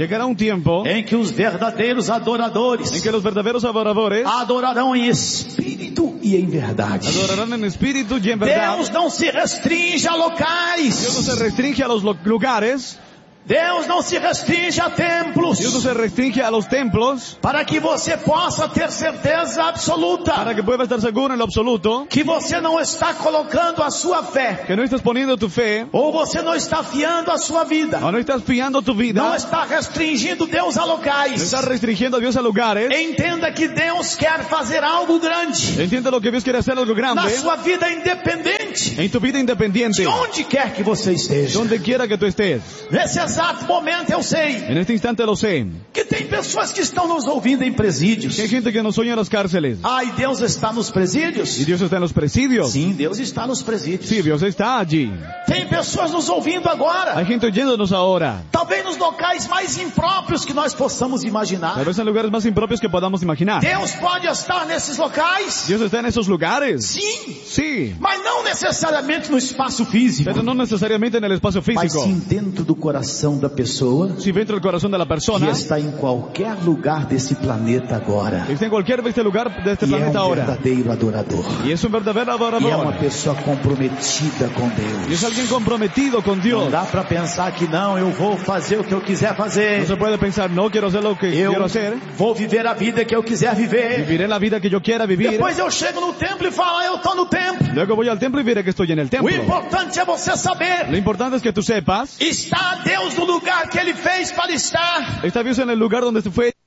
tempo em que os verdadeiros adoradores en que los verdaderos adoradores adorarão em espírito espírito e em verdade. Adorarán en espíritu y en verdad. Deus não se restringe a locais. Dios no se restringe a los lugares. Deus não se restringe a templos. Dios no se restringe a los templos. Para que você possa ter certeza absoluta. Para que puedas estar seguro en lo absoluto. Que você não está colocando a sua fé. Que no estás poniendo tu fe. Ou você não está fiando a sua vida. O no estás fiando tu vida. Não está restringindo Deus a locais. No estás restringiendo a Dios a lugares. Entenda que Deus quer fazer algo grande. Entienda lo que Dios quiere hacer algo grande. Na sua vida independente. En tu vida independiente. De onde quer que você esteja. Donde quiera que tú estés. Nesse exato momento eu sei. En este instante lo sé. Que tem pessoas que estão nos ouvindo em presídios. Que hay gente que nos oye en las cárceles. Ai, Deus está nos presídios? ¿Y Dios está en los presidios? Sim, Deus está nos presídios. Sí, Dios está allí. Tem pessoas nos ouvindo agora. Hay gente oyéndonos ahora. Talvez nos locais mais impróprios que nós possamos imaginar. Tal vez en lugares más impropios que podamos imaginar. Deus pode estar nesses locais? Dios está en esos lugares. Sim. Sí. Mas não necessariamente no espaço físico. Pero no necesariamente en el espacio físico. Mas sim dentro do coração da pessoa. Sí, dentro del corazón de la persona. Que está em qualquer lugar desse planeta agora. Está en cualquier lugar de este planeta ahora. Verdadeiro adorador. Y es un verdadero adorador. E é uma pessoa comprometida com Deus. Y es alguien comprometido con Dios. Não dá para pensar que não, eu vou fazer o que eu quiser fazer. No se puede pensar, no quiero hacer lo que quiero hacer. Vou viver a vida que eu quiser viver. Viviré la vida que yo quiera vivir. Depois eu chego no templo e falo, eu estou no templo. Luego voy al templo y veré que estoy en el templo. O importante é você saber. Lo importante es que tú sepas. Está Deus no lugar que Ele fez para estar. Está Dios en el lugar donde se fue.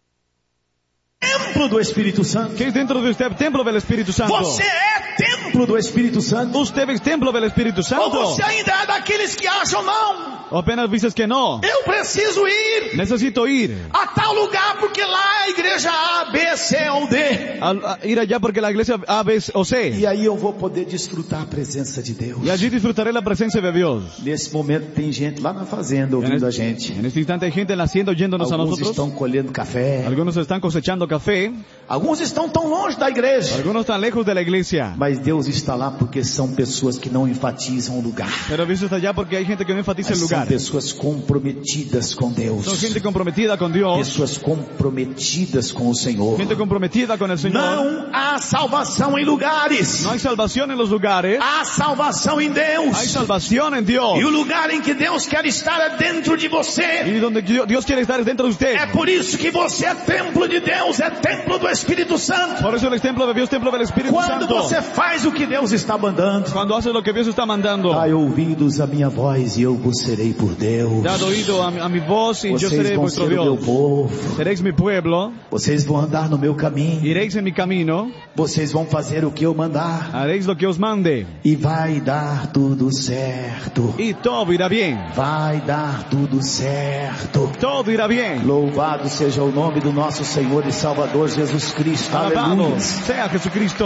Templo do Espírito Santo. Que es dentro de usted templo del Espíritu Santo. Você é templo do Espírito Santo. Usted es templo del Espíritu Santo. Ou você ainda é daqueles que acham não. O apenas dices que no. Eu preciso ir. Necesito ir. A tal lugar porque lá é a igreja A, B, C ou D. Ir allá porque la iglesia A, B o C. E aí eu vou poder desfrutar a presença de Deus. Y allí disfrutaré la presencia de Dios. Nesse momento tem gente lá na fazenda ouvindo a gente. En este instante hay gente en la hacienda oyéndonos a nosotros. Alguns estão colhendo café. Algunos están cosechando café. Alguns estão tão longe da igreja. Algunos están lejos de la iglesia. Mas Deus está lá porque são pessoas que não enfatizam o lugar. Pero Dios está allá porque hay gente que no enfatiza el lugar. São pessoas comprometidas com Deus. Son gente comprometida con Dios. Pessoas comprometidas com o Senhor. Gente comprometida con el Señor. Não há salvação em lugares. No hay salvación en los lugares. Há salvação em Deus. Hay salvación en Dios. E o lugar em que Deus quer estar é dentro de você. Y donde Dios quiere estar es dentro de usted. É por isso que você é templo de Deus, é templo do Espírito Santo. Por eso el templo de Dios, templo del Espíritu Quando Santo. você faz o que Deus está mandando. Cuando haces lo que Dios está mandando. Dai ouvidos a minha voz e eu vos serei por Deus. Dad oído a mi voz y yo seré vuestro Dios. Meu povo. Seréis mi pueblo. Vocês vão andar no meu caminho. Iréis en mi camino. Vocês vão fazer o que eu mandar. Haréis lo que os mande. E vai dar tudo certo. Y todo irá bien. Vai dar tudo certo. Todo irá bien. Louvado seja o nome do nosso Senhor e Salvador Jesus Cristo. Aleluia. Sea Jesucristo.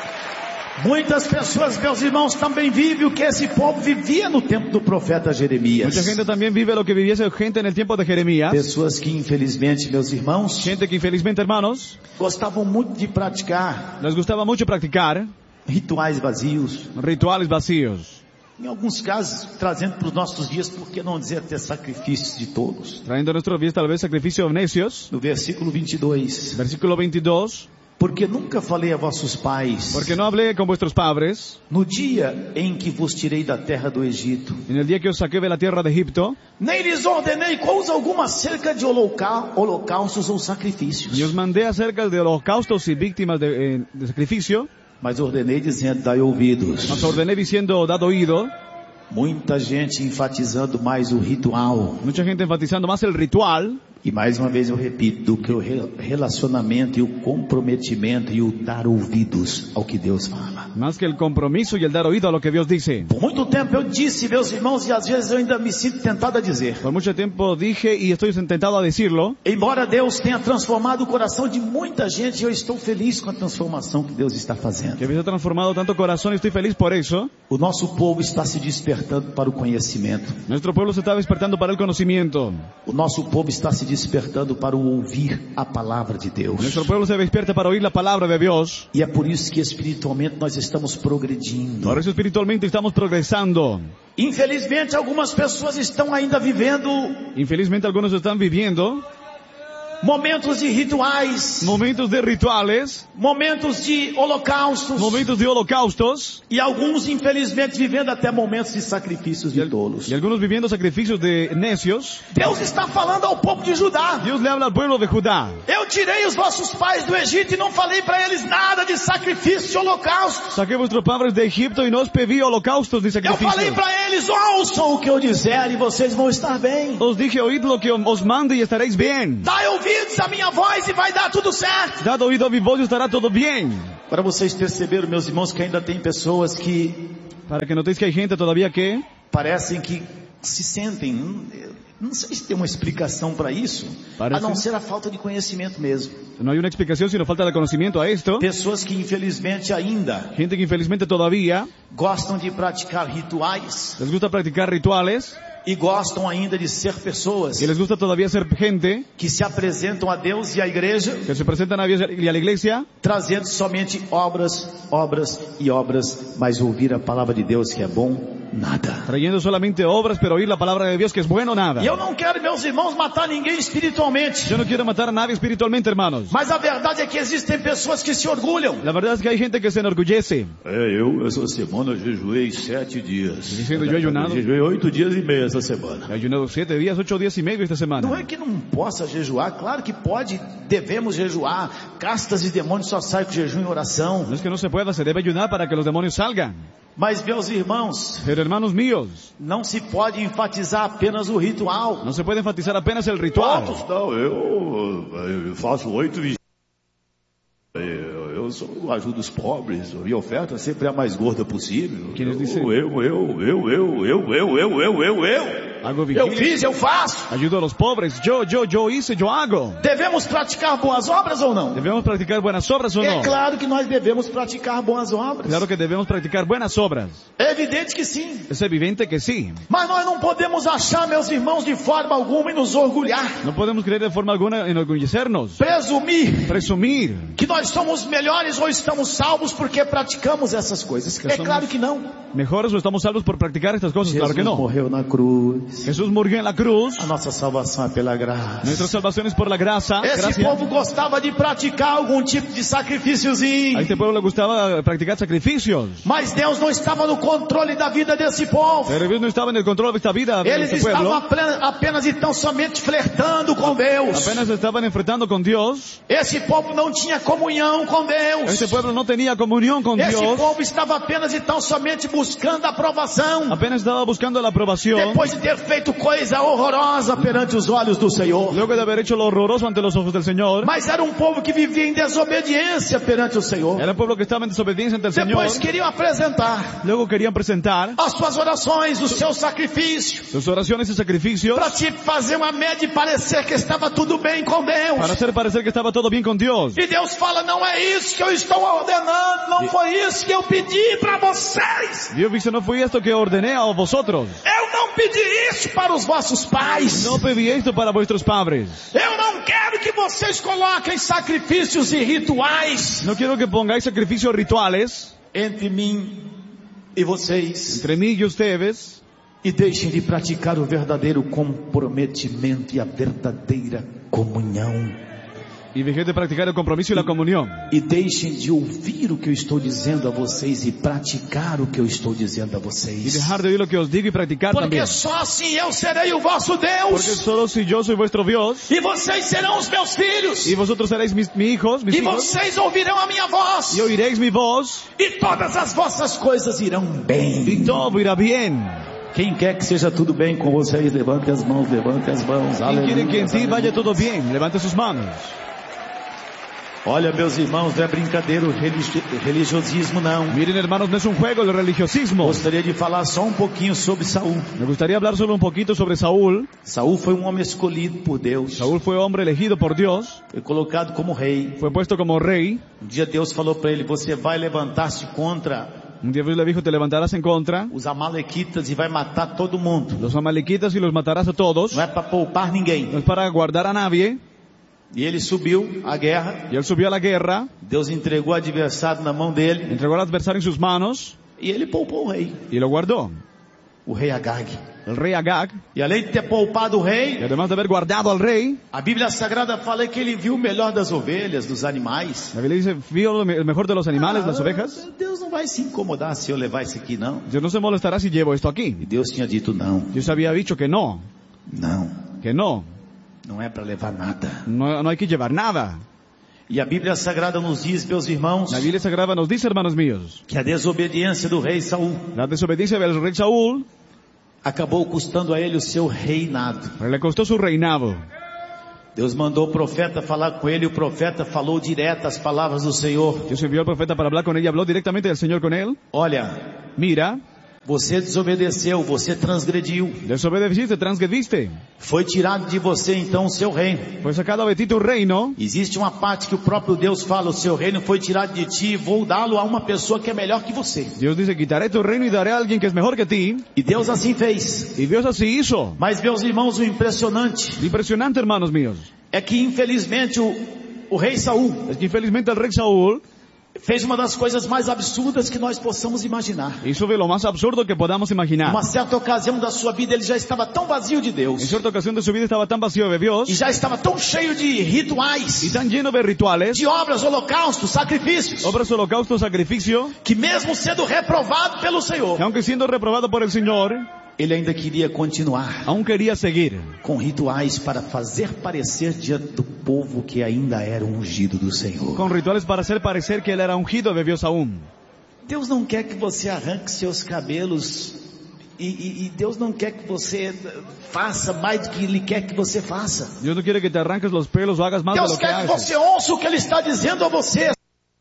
Muitas pessoas, meus irmãos, também vivem o que esse povo vivia no tempo do profeta Jeremias. Mucha gente también vive lo que vivía esa gente en el tiempo de Jeremías. Pessoas que infelizmente, meus irmãos, gente que infelizmente, hermanos, gostavam muito de praticar, les gustaba mucho practicar rituais vazios, rituales vacíos. Em alguns casos, trazendo para os nossos dias, por que não dizer até sacrifícios de todos? Trayendo a nuestros días tal vez sacrificios necios. No versículo 22. Versículo 22. Porque nunca falei a vossos pais. Porque no hablé con vuestros padres. No dia em que vos tirei da terra do Egito. En el día que os saqué de la tierra de Egipto. Nem lhes ordenei coisa alguma acerca de holocaustos ou sacrifícios. Y os mandé acerca de holocaustos y víctimas de sacrificio. Mas ordenei dizendo, dai ouvidos. Mas ordené diciendo, dad oído. Muita gente enfatizando mais o ritual. Mucha gente enfatizando más el ritual. E mais uma vez eu repito, do que o relacionamento e o comprometimento e o dar ouvidos ao que Deus fala. Más que el compromiso y el dar oído a lo que Dios dice. Por muito tempo eu disse, meus irmãos, e às vezes eu ainda me sinto tentado a dizer. Por mucho tiempo dije y estoy tentado a decirlo. Embora Deus tenha transformado o coração de muita gente, eu estou feliz com a transformação que Deus está fazendo. Que Dios ha transformado tanto corazón y estoy feliz por eso. O nosso povo está se despertando para o conhecimento. Nuestro pueblo se está despertando para el conocimiento. O nosso povo está se despertando para o ouvir a palavra de Deus. Nuestro pueblo se despierta para oír la palabra de Dios. E é por isso que espiritualmente nós estamos progredindo. Por eso espiritualmente estamos progresando. Infelizmente algumas pessoas estão ainda vivendo. Infelizmente algunos están viviendo momentos de rituais, momentos de rituales, momentos de holocaustos, momentos de holocaustos, e alguns infelizmente vivendo até momentos de sacrifícios de tolos. y algunos viviendo sacrificios de necios. Deus está falando ao povo de Judá. Dios le habla al pueblo de Judá. Eu tirei os vossos pais do Egito e não falei para eles nada de sacrifício e holocausto. Saqué vuestros padres de Egipto y no os pedí holocaustos ni Eu sacrificios. falei para eles, ouçam o que eu disser e vocês vão estar bem. Os dije, oíd lo que os mande y estaréis bien. Dai ouvidos à minha voz e vai dar tudo certo. Dad oído a mi voz y estará todo bien. Para vocês perceberem, meus irmãos, que ainda tem pessoas que... Para que notéis que hay gente todavía que... parecem que se sentem... não sei se tem uma explicação para isso, Parece... a não ser a falta de conhecimento mesmo. No hay una explicación sino falta de conocimiento a esto. Pessoas que infelizmente ainda... gente que infelizmente todavía... gostam de praticar rituais. Les gusta practicar rituales. E gostam ainda de ser pessoas. Y les gusta todavía ser gente. Que se apresentam a Deus e à igreja. Que se presentan a Dios y a la iglesia. Trazendo somente obras, obras e obras. Mas ouvir a palavra de Deus que é bom, nada. Trayendo solamente obras, pero oír la palabra de Dios que es bueno, nada. E eu não quero, meus irmãos, matar ninguém espiritualmente. Yo no quiero matar a nadie espiritualmente, hermanos. Mas a verdade é que existem pessoas que se orgulham. La verdad es que hay gente que se enorgullece. Eu essa semana jejuei 7 dias. Diciendo, yo ayunado. Jejuei 8 dias e meio essa semana. He ayunado 7 días, 8 días y medio esta semana. Não é que não possa jejuar, claro que pode, devemos jejuar. Castas e demônios só saem com jejum e oração. No es que no se pueda, se debe ayunar para que los demonios salgan. Mas, meus irmãos, pero hermanos míos, não se pode enfatizar apenas o ritual. No se puede enfatizar apenas el ritual. Não, eu faço 8 vigílias. Eu ajudo os pobres. Minha oferta sempre é a mais gorda possível. Eu fiz, eu faço. Ajudo a los pobres. Yo hice, yo hago. Devemos praticar boas obras ou não? Devemos praticar buenas obras ou não? É claro que nós devemos praticar boas obras. Claro que devemos praticar buenas obras. É evidente que sim. É evidente que sim. Mas nós não podemos achar, meus irmãos, de forma alguma e nos orgulhar. Não podemos querer de forma alguma enorgulhecer-nos. Presumir que nós somos melhores ou estamos salvos porque praticamos essas coisas. É claro que não. Mejores ou estamos salvos por praticar estas coisas? Claro que não. Jesus morreu na cruz. Jesús murió en la cruz. A nossa salvação é pela graça. Nuestra salvación es por la gracia. Esse povo gostava de praticar algum tipo de sacrifíciozinho. A este pueblo le gustaba practicar sacrificios. Mas Deus não estava no controle da vida desse povo. Pero Dios no estaba en el control de esta vida. Eles estavam apenas e tão somente flertando com Deus. Apenas estaban enfrentando con Dios. Esse povo não tinha comunhão com Deus. Este pueblo no tenía comunión con Dios. Esse povo estava apenas e tão somente buscando a aprovação. Apenas estaba buscando la aprobación. Depois de ter feito coisa horrorosa perante os olhos do Senhor. Luego de haber hecho lo horroroso ante los ojos del Señor. Mas era um povo que vivia em desobediência perante o Senhor. Era um povo que estava em desobediência ante o Senhor. Depois queriam apresentar. Luego queriam apresentar as suas orações, o seu sacrifício. Suas orações e sacrifícios. Para te fazer uma média e parecer que estava tudo bem com Deus. Para hacer parecer que estava tudo bem com Deus. E Deus fala, não é isso que eu estou ordenando, não foi isso que eu pedi para vocês. Deus disse, não foi isto que eu ordenei a vosotros. Eu não pedi isso para os vossos pais. Não pedi isto para vuestros padres. Eu não quero que vocês coloquem sacrifícios e rituais. Não quero que pongáis sacrifícios rituales entre mim e vocês. Entre mim e ustedes. E deixem de praticar o verdadeiro comprometimento e a verdadeira comunhão. E deixem de praticar o compromisso e a comunhão. E deixem de ouvir o que eu estou dizendo a vocês e praticar o que eu estou dizendo a vocês. E deixar de ouvir o que eu digo e praticar porque também. Porque só assim eu serei o vosso Deus. Porque só se eu sou vosso Deus. E vocês serão os meus filhos. E vosotros sereis mis hijos. E vocês ouvirão a minha voz. E ouvireis minha voz. E todas as vossas coisas irão bem. E todo irá bem. Quem quer que seja tudo bem com vocês, levante as mãos, levante as mãos. Quem quer que em ti vaya tudo bem, levante suas mãos. Olha, meus irmãos, não é brincadeira o religiosismo, não. Miren, hermanos, no es un juego el religiosismo. Gostaria de falar só um pouquinho sobre Saul. Me gustaría hablar solo un poquito sobre Saúl. Saul foi um homem escolhido por Deus. Saúl fue hombre elegido por Dios. Foi colocado como rei. Fue puesto como rey. Um dia Deus falou para ele, você vai levantar-se contra... Un día Dios le dijo, te levantarás en contra. Os amalequitas e vai matar todo mundo. Los amalequitas y los matarás a todos. Não é para poupar ninguém. No es para guardar a nadie. E ele subiu à guerra. E ele subiu à guerra. Deus entregou o adversário na mão dele. Entregou o adversário em suas manos. E ele poupou o rei. E lo guardou. o rei Agag. El rey Agag, E além de ter poupado o y rei, además de haber guardado al rey, a Bíblia Sagrada fala que ele viu o melhor das ovelhas, dos animais. la Biblia dice, vio el mejor de los animales, las ovejas. Deus não vai se incomodar se eu levar isso aqui, não. Dios no se molestará si llevo esto aquí. E Deus tinha dito não. Dios había dicho que no, Não é para levar nada. no hay que llevar nada. E a Bíblia Sagrada nos diz, meus irmãos, La Biblia Sagrada nos dice, hermanos míos, que a desobediência do rei Saul la desobediencia del rey Saúl acabou custando a ele o seu reinado. le costó su reinado. Deus mandou o profeta falar com ele, e o profeta falou direto as palavras do Senhor. Dios envió al profeta para hablar con él y habló directamente del Señor con él. Olha, Mira, você desobedeceu, você transgrediu. desobedeciste, transgrediste. Foi tirado de você então o seu reino. Fue sacado de ti tu reino. Existe uma parte que o próprio Deus fala, o seu reino foi tirado de ti, vou dá-lo a uma pessoa que é melhor que você. Dios dice, quitaré tu reino y daré a alguien que es mejor que ti. E Deus assim fez. Y Dios así hizo. Mas meus irmãos, o impressionante Impresionante, hermanos míos. é que infelizmente o rei Saul Es que infelizmente el rey Saúl fez uma das coisas mais absurdas que nós possamos imaginar. hizo de lo más absurdo que podamos imaginar. Uma certa ocasião da sua vida ele já estava tão vazio de En Deus, cierta ocasión de su vida estava tan vacío de Dios e já estava tão cheio de rituais, y tan lleno de rituales, de obras, holocaustos, sacrifícios, obras, holocaustos, sacrificio, que mesmo sendo reprovado pelo Senhor, que aunque siendo reprobado por el Señor, ele ainda queria continuar aún quería seguir com rituais para fazer parecer diante do povo que ainda era o ungido do Senhor. con rituales para hacer parecer que él era ungido de Dios aún. Deus não quer que você arranque seus cabelos e Deus não quer que você faça mais do que Ele quer que você faça. Dios no quiere que te arranques los pelos o hagas más de Deus lo que quer que haces. você ouça o que Ele está dizendo a você.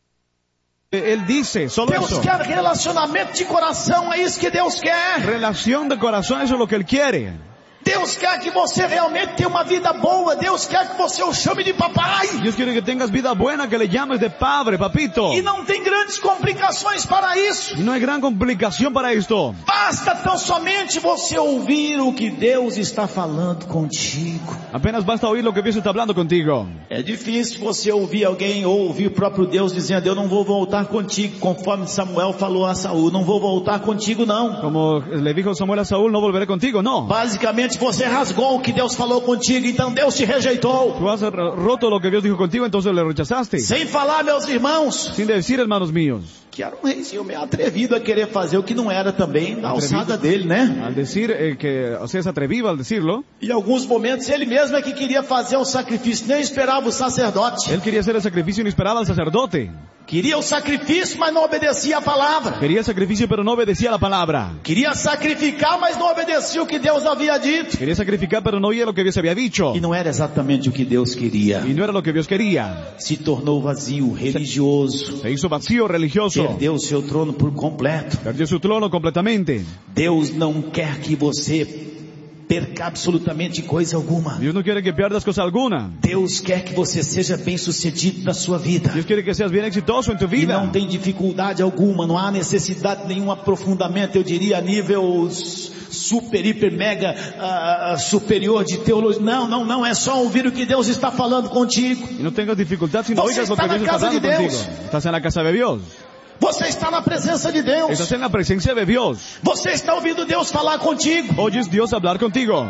Él dice, solo Deus eso. quer relacionamento de coração, é isso que Deus quer. Relación de corazón, eso es lo que él quiere. Deus quer que você realmente tenha uma vida boa. Deus quer que você o chame de papai. Dios quiere que tengas vida buena, que le llames de padre, papito. E não tem grandes complicações para isso. Y no hay gran complicación para esto. Basta tão somente você ouvir o que Deus está falando contigo. Apenas basta oír lo que Dios está hablando contigo. É difícil você ouvir alguém ou ouvir o próprio Deus dizendo, eu não vou voltar contigo, conforme Samuel falou a Saul, não vou voltar contigo não. Como le dijo Samuel a Saúl, no volveré contigo, no. Basicamente você rasgou o que Deus falou contigo, então Deus te rejeitou. Tú has roto lo que Dios dijo contigo, entonces le rechazaste. Sem falar, meus irmãos, Sin decir, hermanos míos, que era um reizinho meio atrevido a querer fazer o que não era também da alçada dele, né? al decir que, o sea, es atrevido al decirlo. Em alguns momentos ele mesmo é que queria fazer o sacrifício, nem esperava o sacerdote. Él quería hacer el sacrificio y no esperaba al sacerdote. Queria o sacrifício, mas não obedecia a palavra. Quería el sacrificio, pero no obedecía la palabra. Queria sacrificar, mas não obedecia o que Deus havia dito. Quería sacrificar, pero no oía lo que Dios había dicho. E não era exatamente o que Deus queria. Y no era lo que Dios quería. Se tornou vazio, religioso. Se hizo vacío religioso. Perdeu seu trono por completo. Perdió su trono completamente. Deus não quer que você perca absolutamente coisa alguma. Dios no quiere que pierdas cosa alguna. Deus quer que você seja bem sucedido na sua vida. Dios quiere que seas bien exitoso en tu E vida. não tem dificuldade alguma, não há necessidade de nenhum aprofundamento, eu diria a nível super, hiper, mega superior de teologia. Não, é só ouvir o que Deus está falando contigo. Y no tengas dificultad si no Você oigas lo está que na Dios está casa de hablando Deus. contigo. Estás en la casa de Dios. Você está na presença de Deus. Estás en la presencia de Dios. Você está ouvindo Deus falar contigo. Oyes Dios hablar contigo.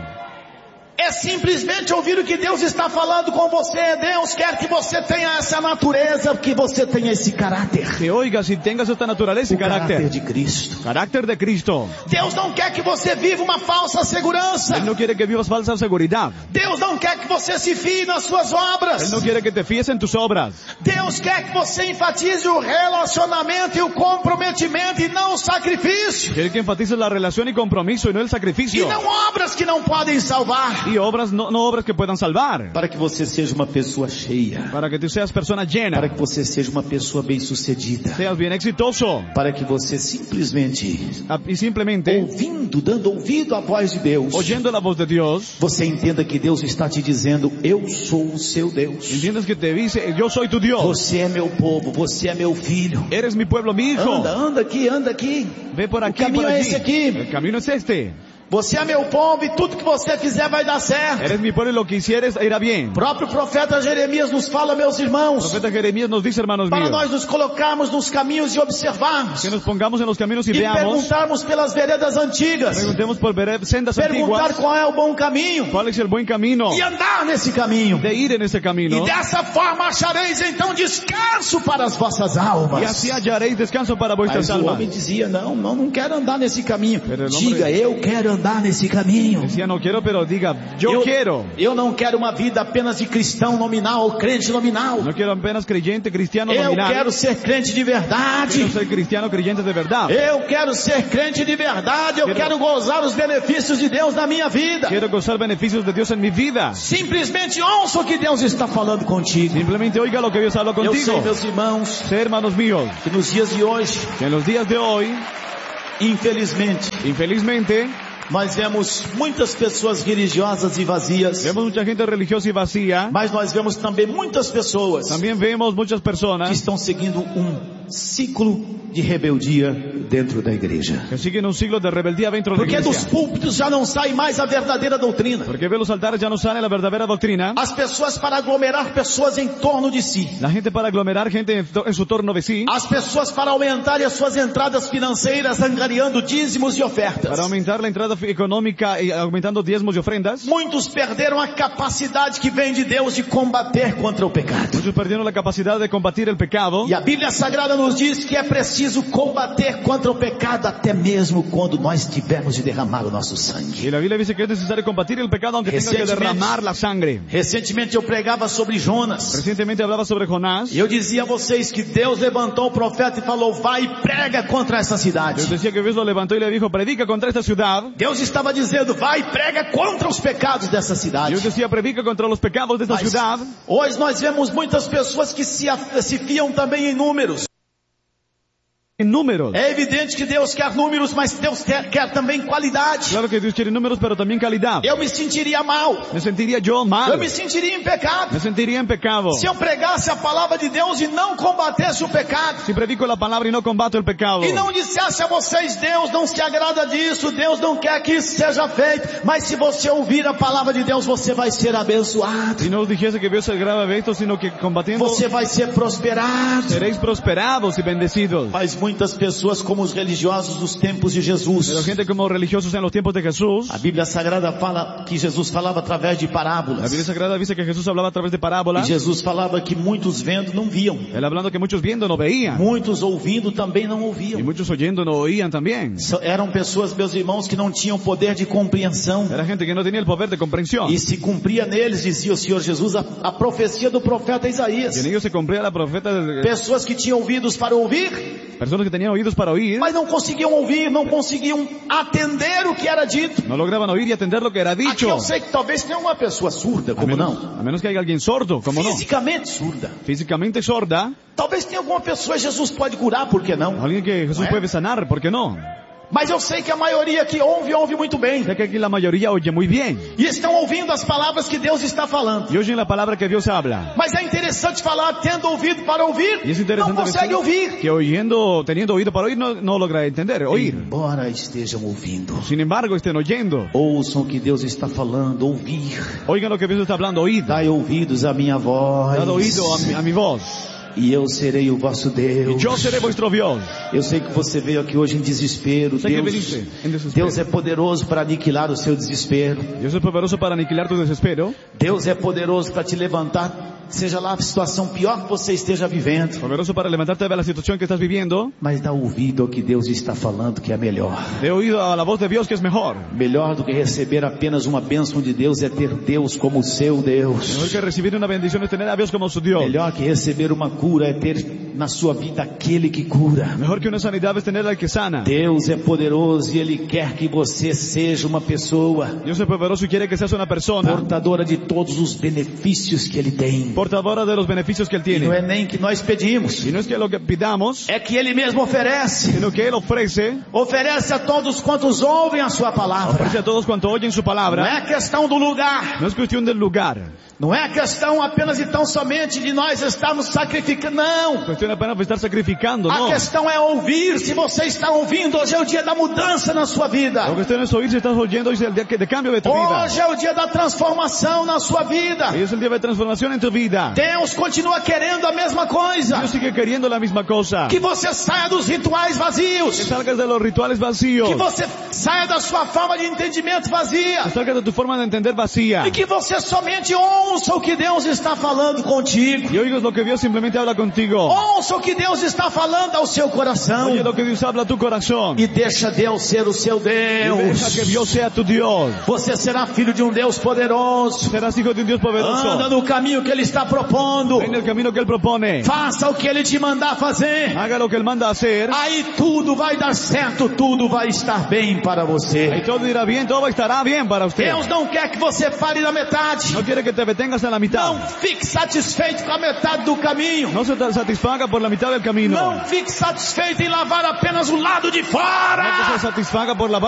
É simplesmente ouvir o que Deus está falando com você. Deus quer que você tenha essa natureza, que você tenha esse caráter. Que oigas y tengas esta naturaleza y carácter. de Cristo. Carácter de Cristo. Deus não quer que você viva uma falsa segurança. Él no quiere que vivas falsa seguridad. Deus não quer que você se fie nas suas obras. Él no quiere que te fíes en tus obras. Deus quer que você enfatize o relacionamento e o comprometimento e não o sacrifício. Quiere que enfatices la relación y compromiso y no el E sacrificio. não obras que não podem salvar. Y obras, no obras que puedan salvar. Para que você seja uma pessoa cheia. Para que tú seas persona llena. Para que você seja uma pessoa bem-sucedida. Seas bien exitoso. Para que você simplesmente, Y simplemente, ouvindo, dando ouvido à voz de Deus, oyendo la voz de Dios, você entenda que Deus está te dizendo, eu sou o seu Deus. entiendes que te dice, yo soy tu Dios. Você é meu povo, você é meu filho. Eres mi pueblo, mi hijo. Anda aqui. Ve por aquí, O caminho por é allí. esse aqui. El camino es este. Você é meu povo e tudo que você fizer vai dar certo. Eres mi pueblo y lo que hicieres irá bien. O próprio profeta Jeremias nos fala, meus irmãos, El profeta Jeremías nos dice, hermanos para míos, nós nos colocarmos nos caminhos e observarmos. que nos pongamos en los caminos y E veamos, perguntarmos pelas veredas antigas. preguntemos por sendas Perguntar antiguas, qual é o bom caminho. cuál es el buen camino E andar nesse caminho. de ir en ese camino. E dessa forma achareis então descanso para as vossas almas. Y así hallaréis descanso para vuestras Mas o almas. homem dizia, não quero andar nesse caminho. Pero el hombre Diga, eu quero andar nesse caminho. decía, no quiero, pero diga, yo quiero. Eu não quero uma vida apenas de cristão nominal ou crente nominal. No quiero apenas creyente, cristiano Eu nominal. quero ser crente de verdade. Quiero ser cristiano, creyente de verdad. Eu quero ser crente de verdade. Eu quero gozar os benefícios de Deus na minha vida. Quiero gozar beneficios de Dios en mi vida. Simplesmente ouça o que Deus está falando contigo. Simplemente oiga lo que Dios habla Eu contigo. sei, meus irmãos, Sé, hermanos míos, que nos dias de hoje, que en los días de hoy, infelizmente, nós vemos muitas pessoas religiosas e vazias. vemos mucha gente religiosa y vacía. Mas nós vemos também muitas pessoas También vemos muchas que personas estão seguindo ciclo de rebeldia dentro da igreja. que siguen un siglo de rebeldía dentro de la Porque dos iglesia. púlpitos já não sai mais a verdadeira doutrina. Porque ve los altares ya no sale la verdadera doctrina. As pessoas para aglomerar pessoas em torno de si. La gente para aglomerar gente en su torno de sí. As pessoas para aumentarem as suas entradas financeiras angariando dízimos e ofertas. Para aumentar la entrada económica y aumentando diezmos y ofrendas. Muitos perderam a capacidade que vem de Deus de combater contra o pecado. Muchos perdieron la capacidad de combatir el pecado. E a Bíblia Sagrada nos diz que é preciso combater contra o pecado até mesmo quando nós tivermos de derramar o nosso sangue. Y la Biblia dice que es necesario combatir el pecado aunque tenga que derramar la sangre. Recentemente eu pregava sobre Jonas. Recientemente hablaba sobre Jonás. E eu dizia a vocês que Deus levantou o profeta e falou, vai e prega contra essa cidade. Dios decía que Dios lo levantó y le dijo, predica contra esta ciudad. Deus estava dizendo, vai e prega contra os pecados dessa cidade. Dios decía, predica contra los pecados de esta ciudad. Hoje nós vemos muitas pessoas que se fiam também em números. En números. É evidente que Deus quer números, mas Deus quer também qualidade. Claro que Dios quiere números, pero también calidad. Eu me sentiria mal. Me sentiría yo mal. Eu me sentiria em pecado. Me sentiría en pecado. Se eu pregasse a palavra de Deus e não combatesse o pecado. Si predico la palabra y no combato el pecado. E não dissesse a vocês, Deus não se agrada disso, Deus não quer que isso seja feito. Mas se você ouvir a palavra de Deus, você vai ser abençoado. Si no os dijese que Dios se agrada de esto, sino que combatiendo, você vai ser prosperado. Seréis prosperados y bendecidos. Mas muitas pessoas como os religiosos dos tempos de Jesus. Pero gente como religiosos en los tiempos de Jesús. A Bíblia Sagrada fala que Jesus falava através de parábolas. La Biblia Sagrada dice que Jesús hablaba a través de parábolas. E Jesus falava que muitos vendo não viam. Él hablando que muchos viendo no veían. Muitos ouvindo também não ouviam. Y muchos oyendo no oían también. Eram pessoas, meus irmãos, que não tinham poder de compreensão. Era gente que no tenía el poder de comprensión. E se cumpria neles, dizia o Senhor Jesus, a profecia do profeta Isaías. Y en ellos se cumplía la profeta. Pessoas que tinham ouvidos para ouvir. Personas que tenían oídos para oír. Mas não conseguiam ouvir, não conseguiam atender o que era dito. No lograban oír y atender lo que era dicho. Aqui eu sei que talvez tenha uma pessoa surda, como não? A menos que haya alguien sordo, como no. Fisicamente surda. Físicamente sorda. Talvez tenha alguma pessoa Jesus pode curar, por que não? Alguien que Jesús puede sanar, ¿por qué no? Mas eu sei que a maioria que ouve muito bem. Sé que aquí la mayoría oye muy bien. E estão ouvindo as palavras que Deus está falando. Y oyen la palabra que Dios habla. Mas é interessante falar, tendo ouvido para ouvir, y es interesante não consegue ouvir. Que teniendo oído para oír, no logra entender, oír. Embora estejam ouvindo. Sin embargo, estén oyendo. Ouçam o que Deus está falando, ouvir. Oigan lo que Dios está hablando, oíd. Dai ouvidos à minha voz. Dad oído a mi voz. E eu serei o vosso Deus. E eu serei vuestro Deus. Eu sei que você veio aqui hoje em desespero. Deus é poderoso para aniquilar o seu desespero. Deus é poderoso para aniquilar tu desespero. Deus é poderoso para te levantar, seja lá a situação pior que você esteja vivendo. Poderoso para levantarte da situação que estás viviendo. Mas dá ouvido ao que Deus está falando, que é melhor. Dê ouído à voz de Deus, que é melhor. Melhor do que receber apenas uma bênção de Deus é ter Deus como seu Deus. Melhor que receber uma bendição é ter a Deus como seu Deus. Melhor que receber uma cura é ter na sua vida aquele que cura. Melhor que uma sanidade é ter aquele que sana. Deus é poderoso e Ele quer que você seja uma pessoa. Deus é poderoso e quer que seja uma pessoa portadora de todos os benefícios que Ele tem. portadora de los beneficios que Él tiene. E não é nem que nós pedimos. Y no es que lo que pidamos, É que Ele mesmo oferece. sino que Él ofrece Oferece a todos quantos ouvem a sua palavra. a todos cuanto oyen su Não palabra. é questão do lugar. No es cuestión del lugar. Não é questão apenas e tão somente de nós estarmos sacrificando. Não. Cuestión apenas de estar sacrificando, A no. questão é ouvir. Se você está ouvindo, hoje é o dia da mudança na sua vida. Lo que usted no es oír, si estás oyendo, hoy es el día de cambio de tu vida. Hoje é o dia da transformação na sua vida. Hoy es el día de transformación en tu vida. Deus continua querendo a mesma coisa. Dios sigue queriendo la misma cosa. Que você saia dos rituais Que vazios. salgas de los rituales vacíos. Que você saia da sua forma de entendimento vazia. Que salgas de tu forma de entender vacía. E que você somente ouça o que Deus está falando contigo. Y oigas lo que Dios simplemente habla contigo. Ouça o que Deus está falando ao seu coração. Oye lo que Dios habla a tu corazón. E deixa Deus ser o seu Y deja Deus. que Dios sea tu Dios. Você será filho de um Deus poderoso. Serás hijo de un Dios poderoso. Anda no caminho que Ele está propondo. En el camino que Él propone. Faça o que Ele te mandar fazer. Haga lo que Él manda hacer. Aí tudo vai dar certo, tudo vai estar bem para Y você. todo irá bien, todo estará bien para usted. Deus não quer que você pare na metade. No quiere que te detengas en la mitad. Não fique satisfeito com a metade do caminho. No se te satisfaga por la mitad del camino. Não fique satisfeito em lavar apenas o lado de No fora. te satisfaga por la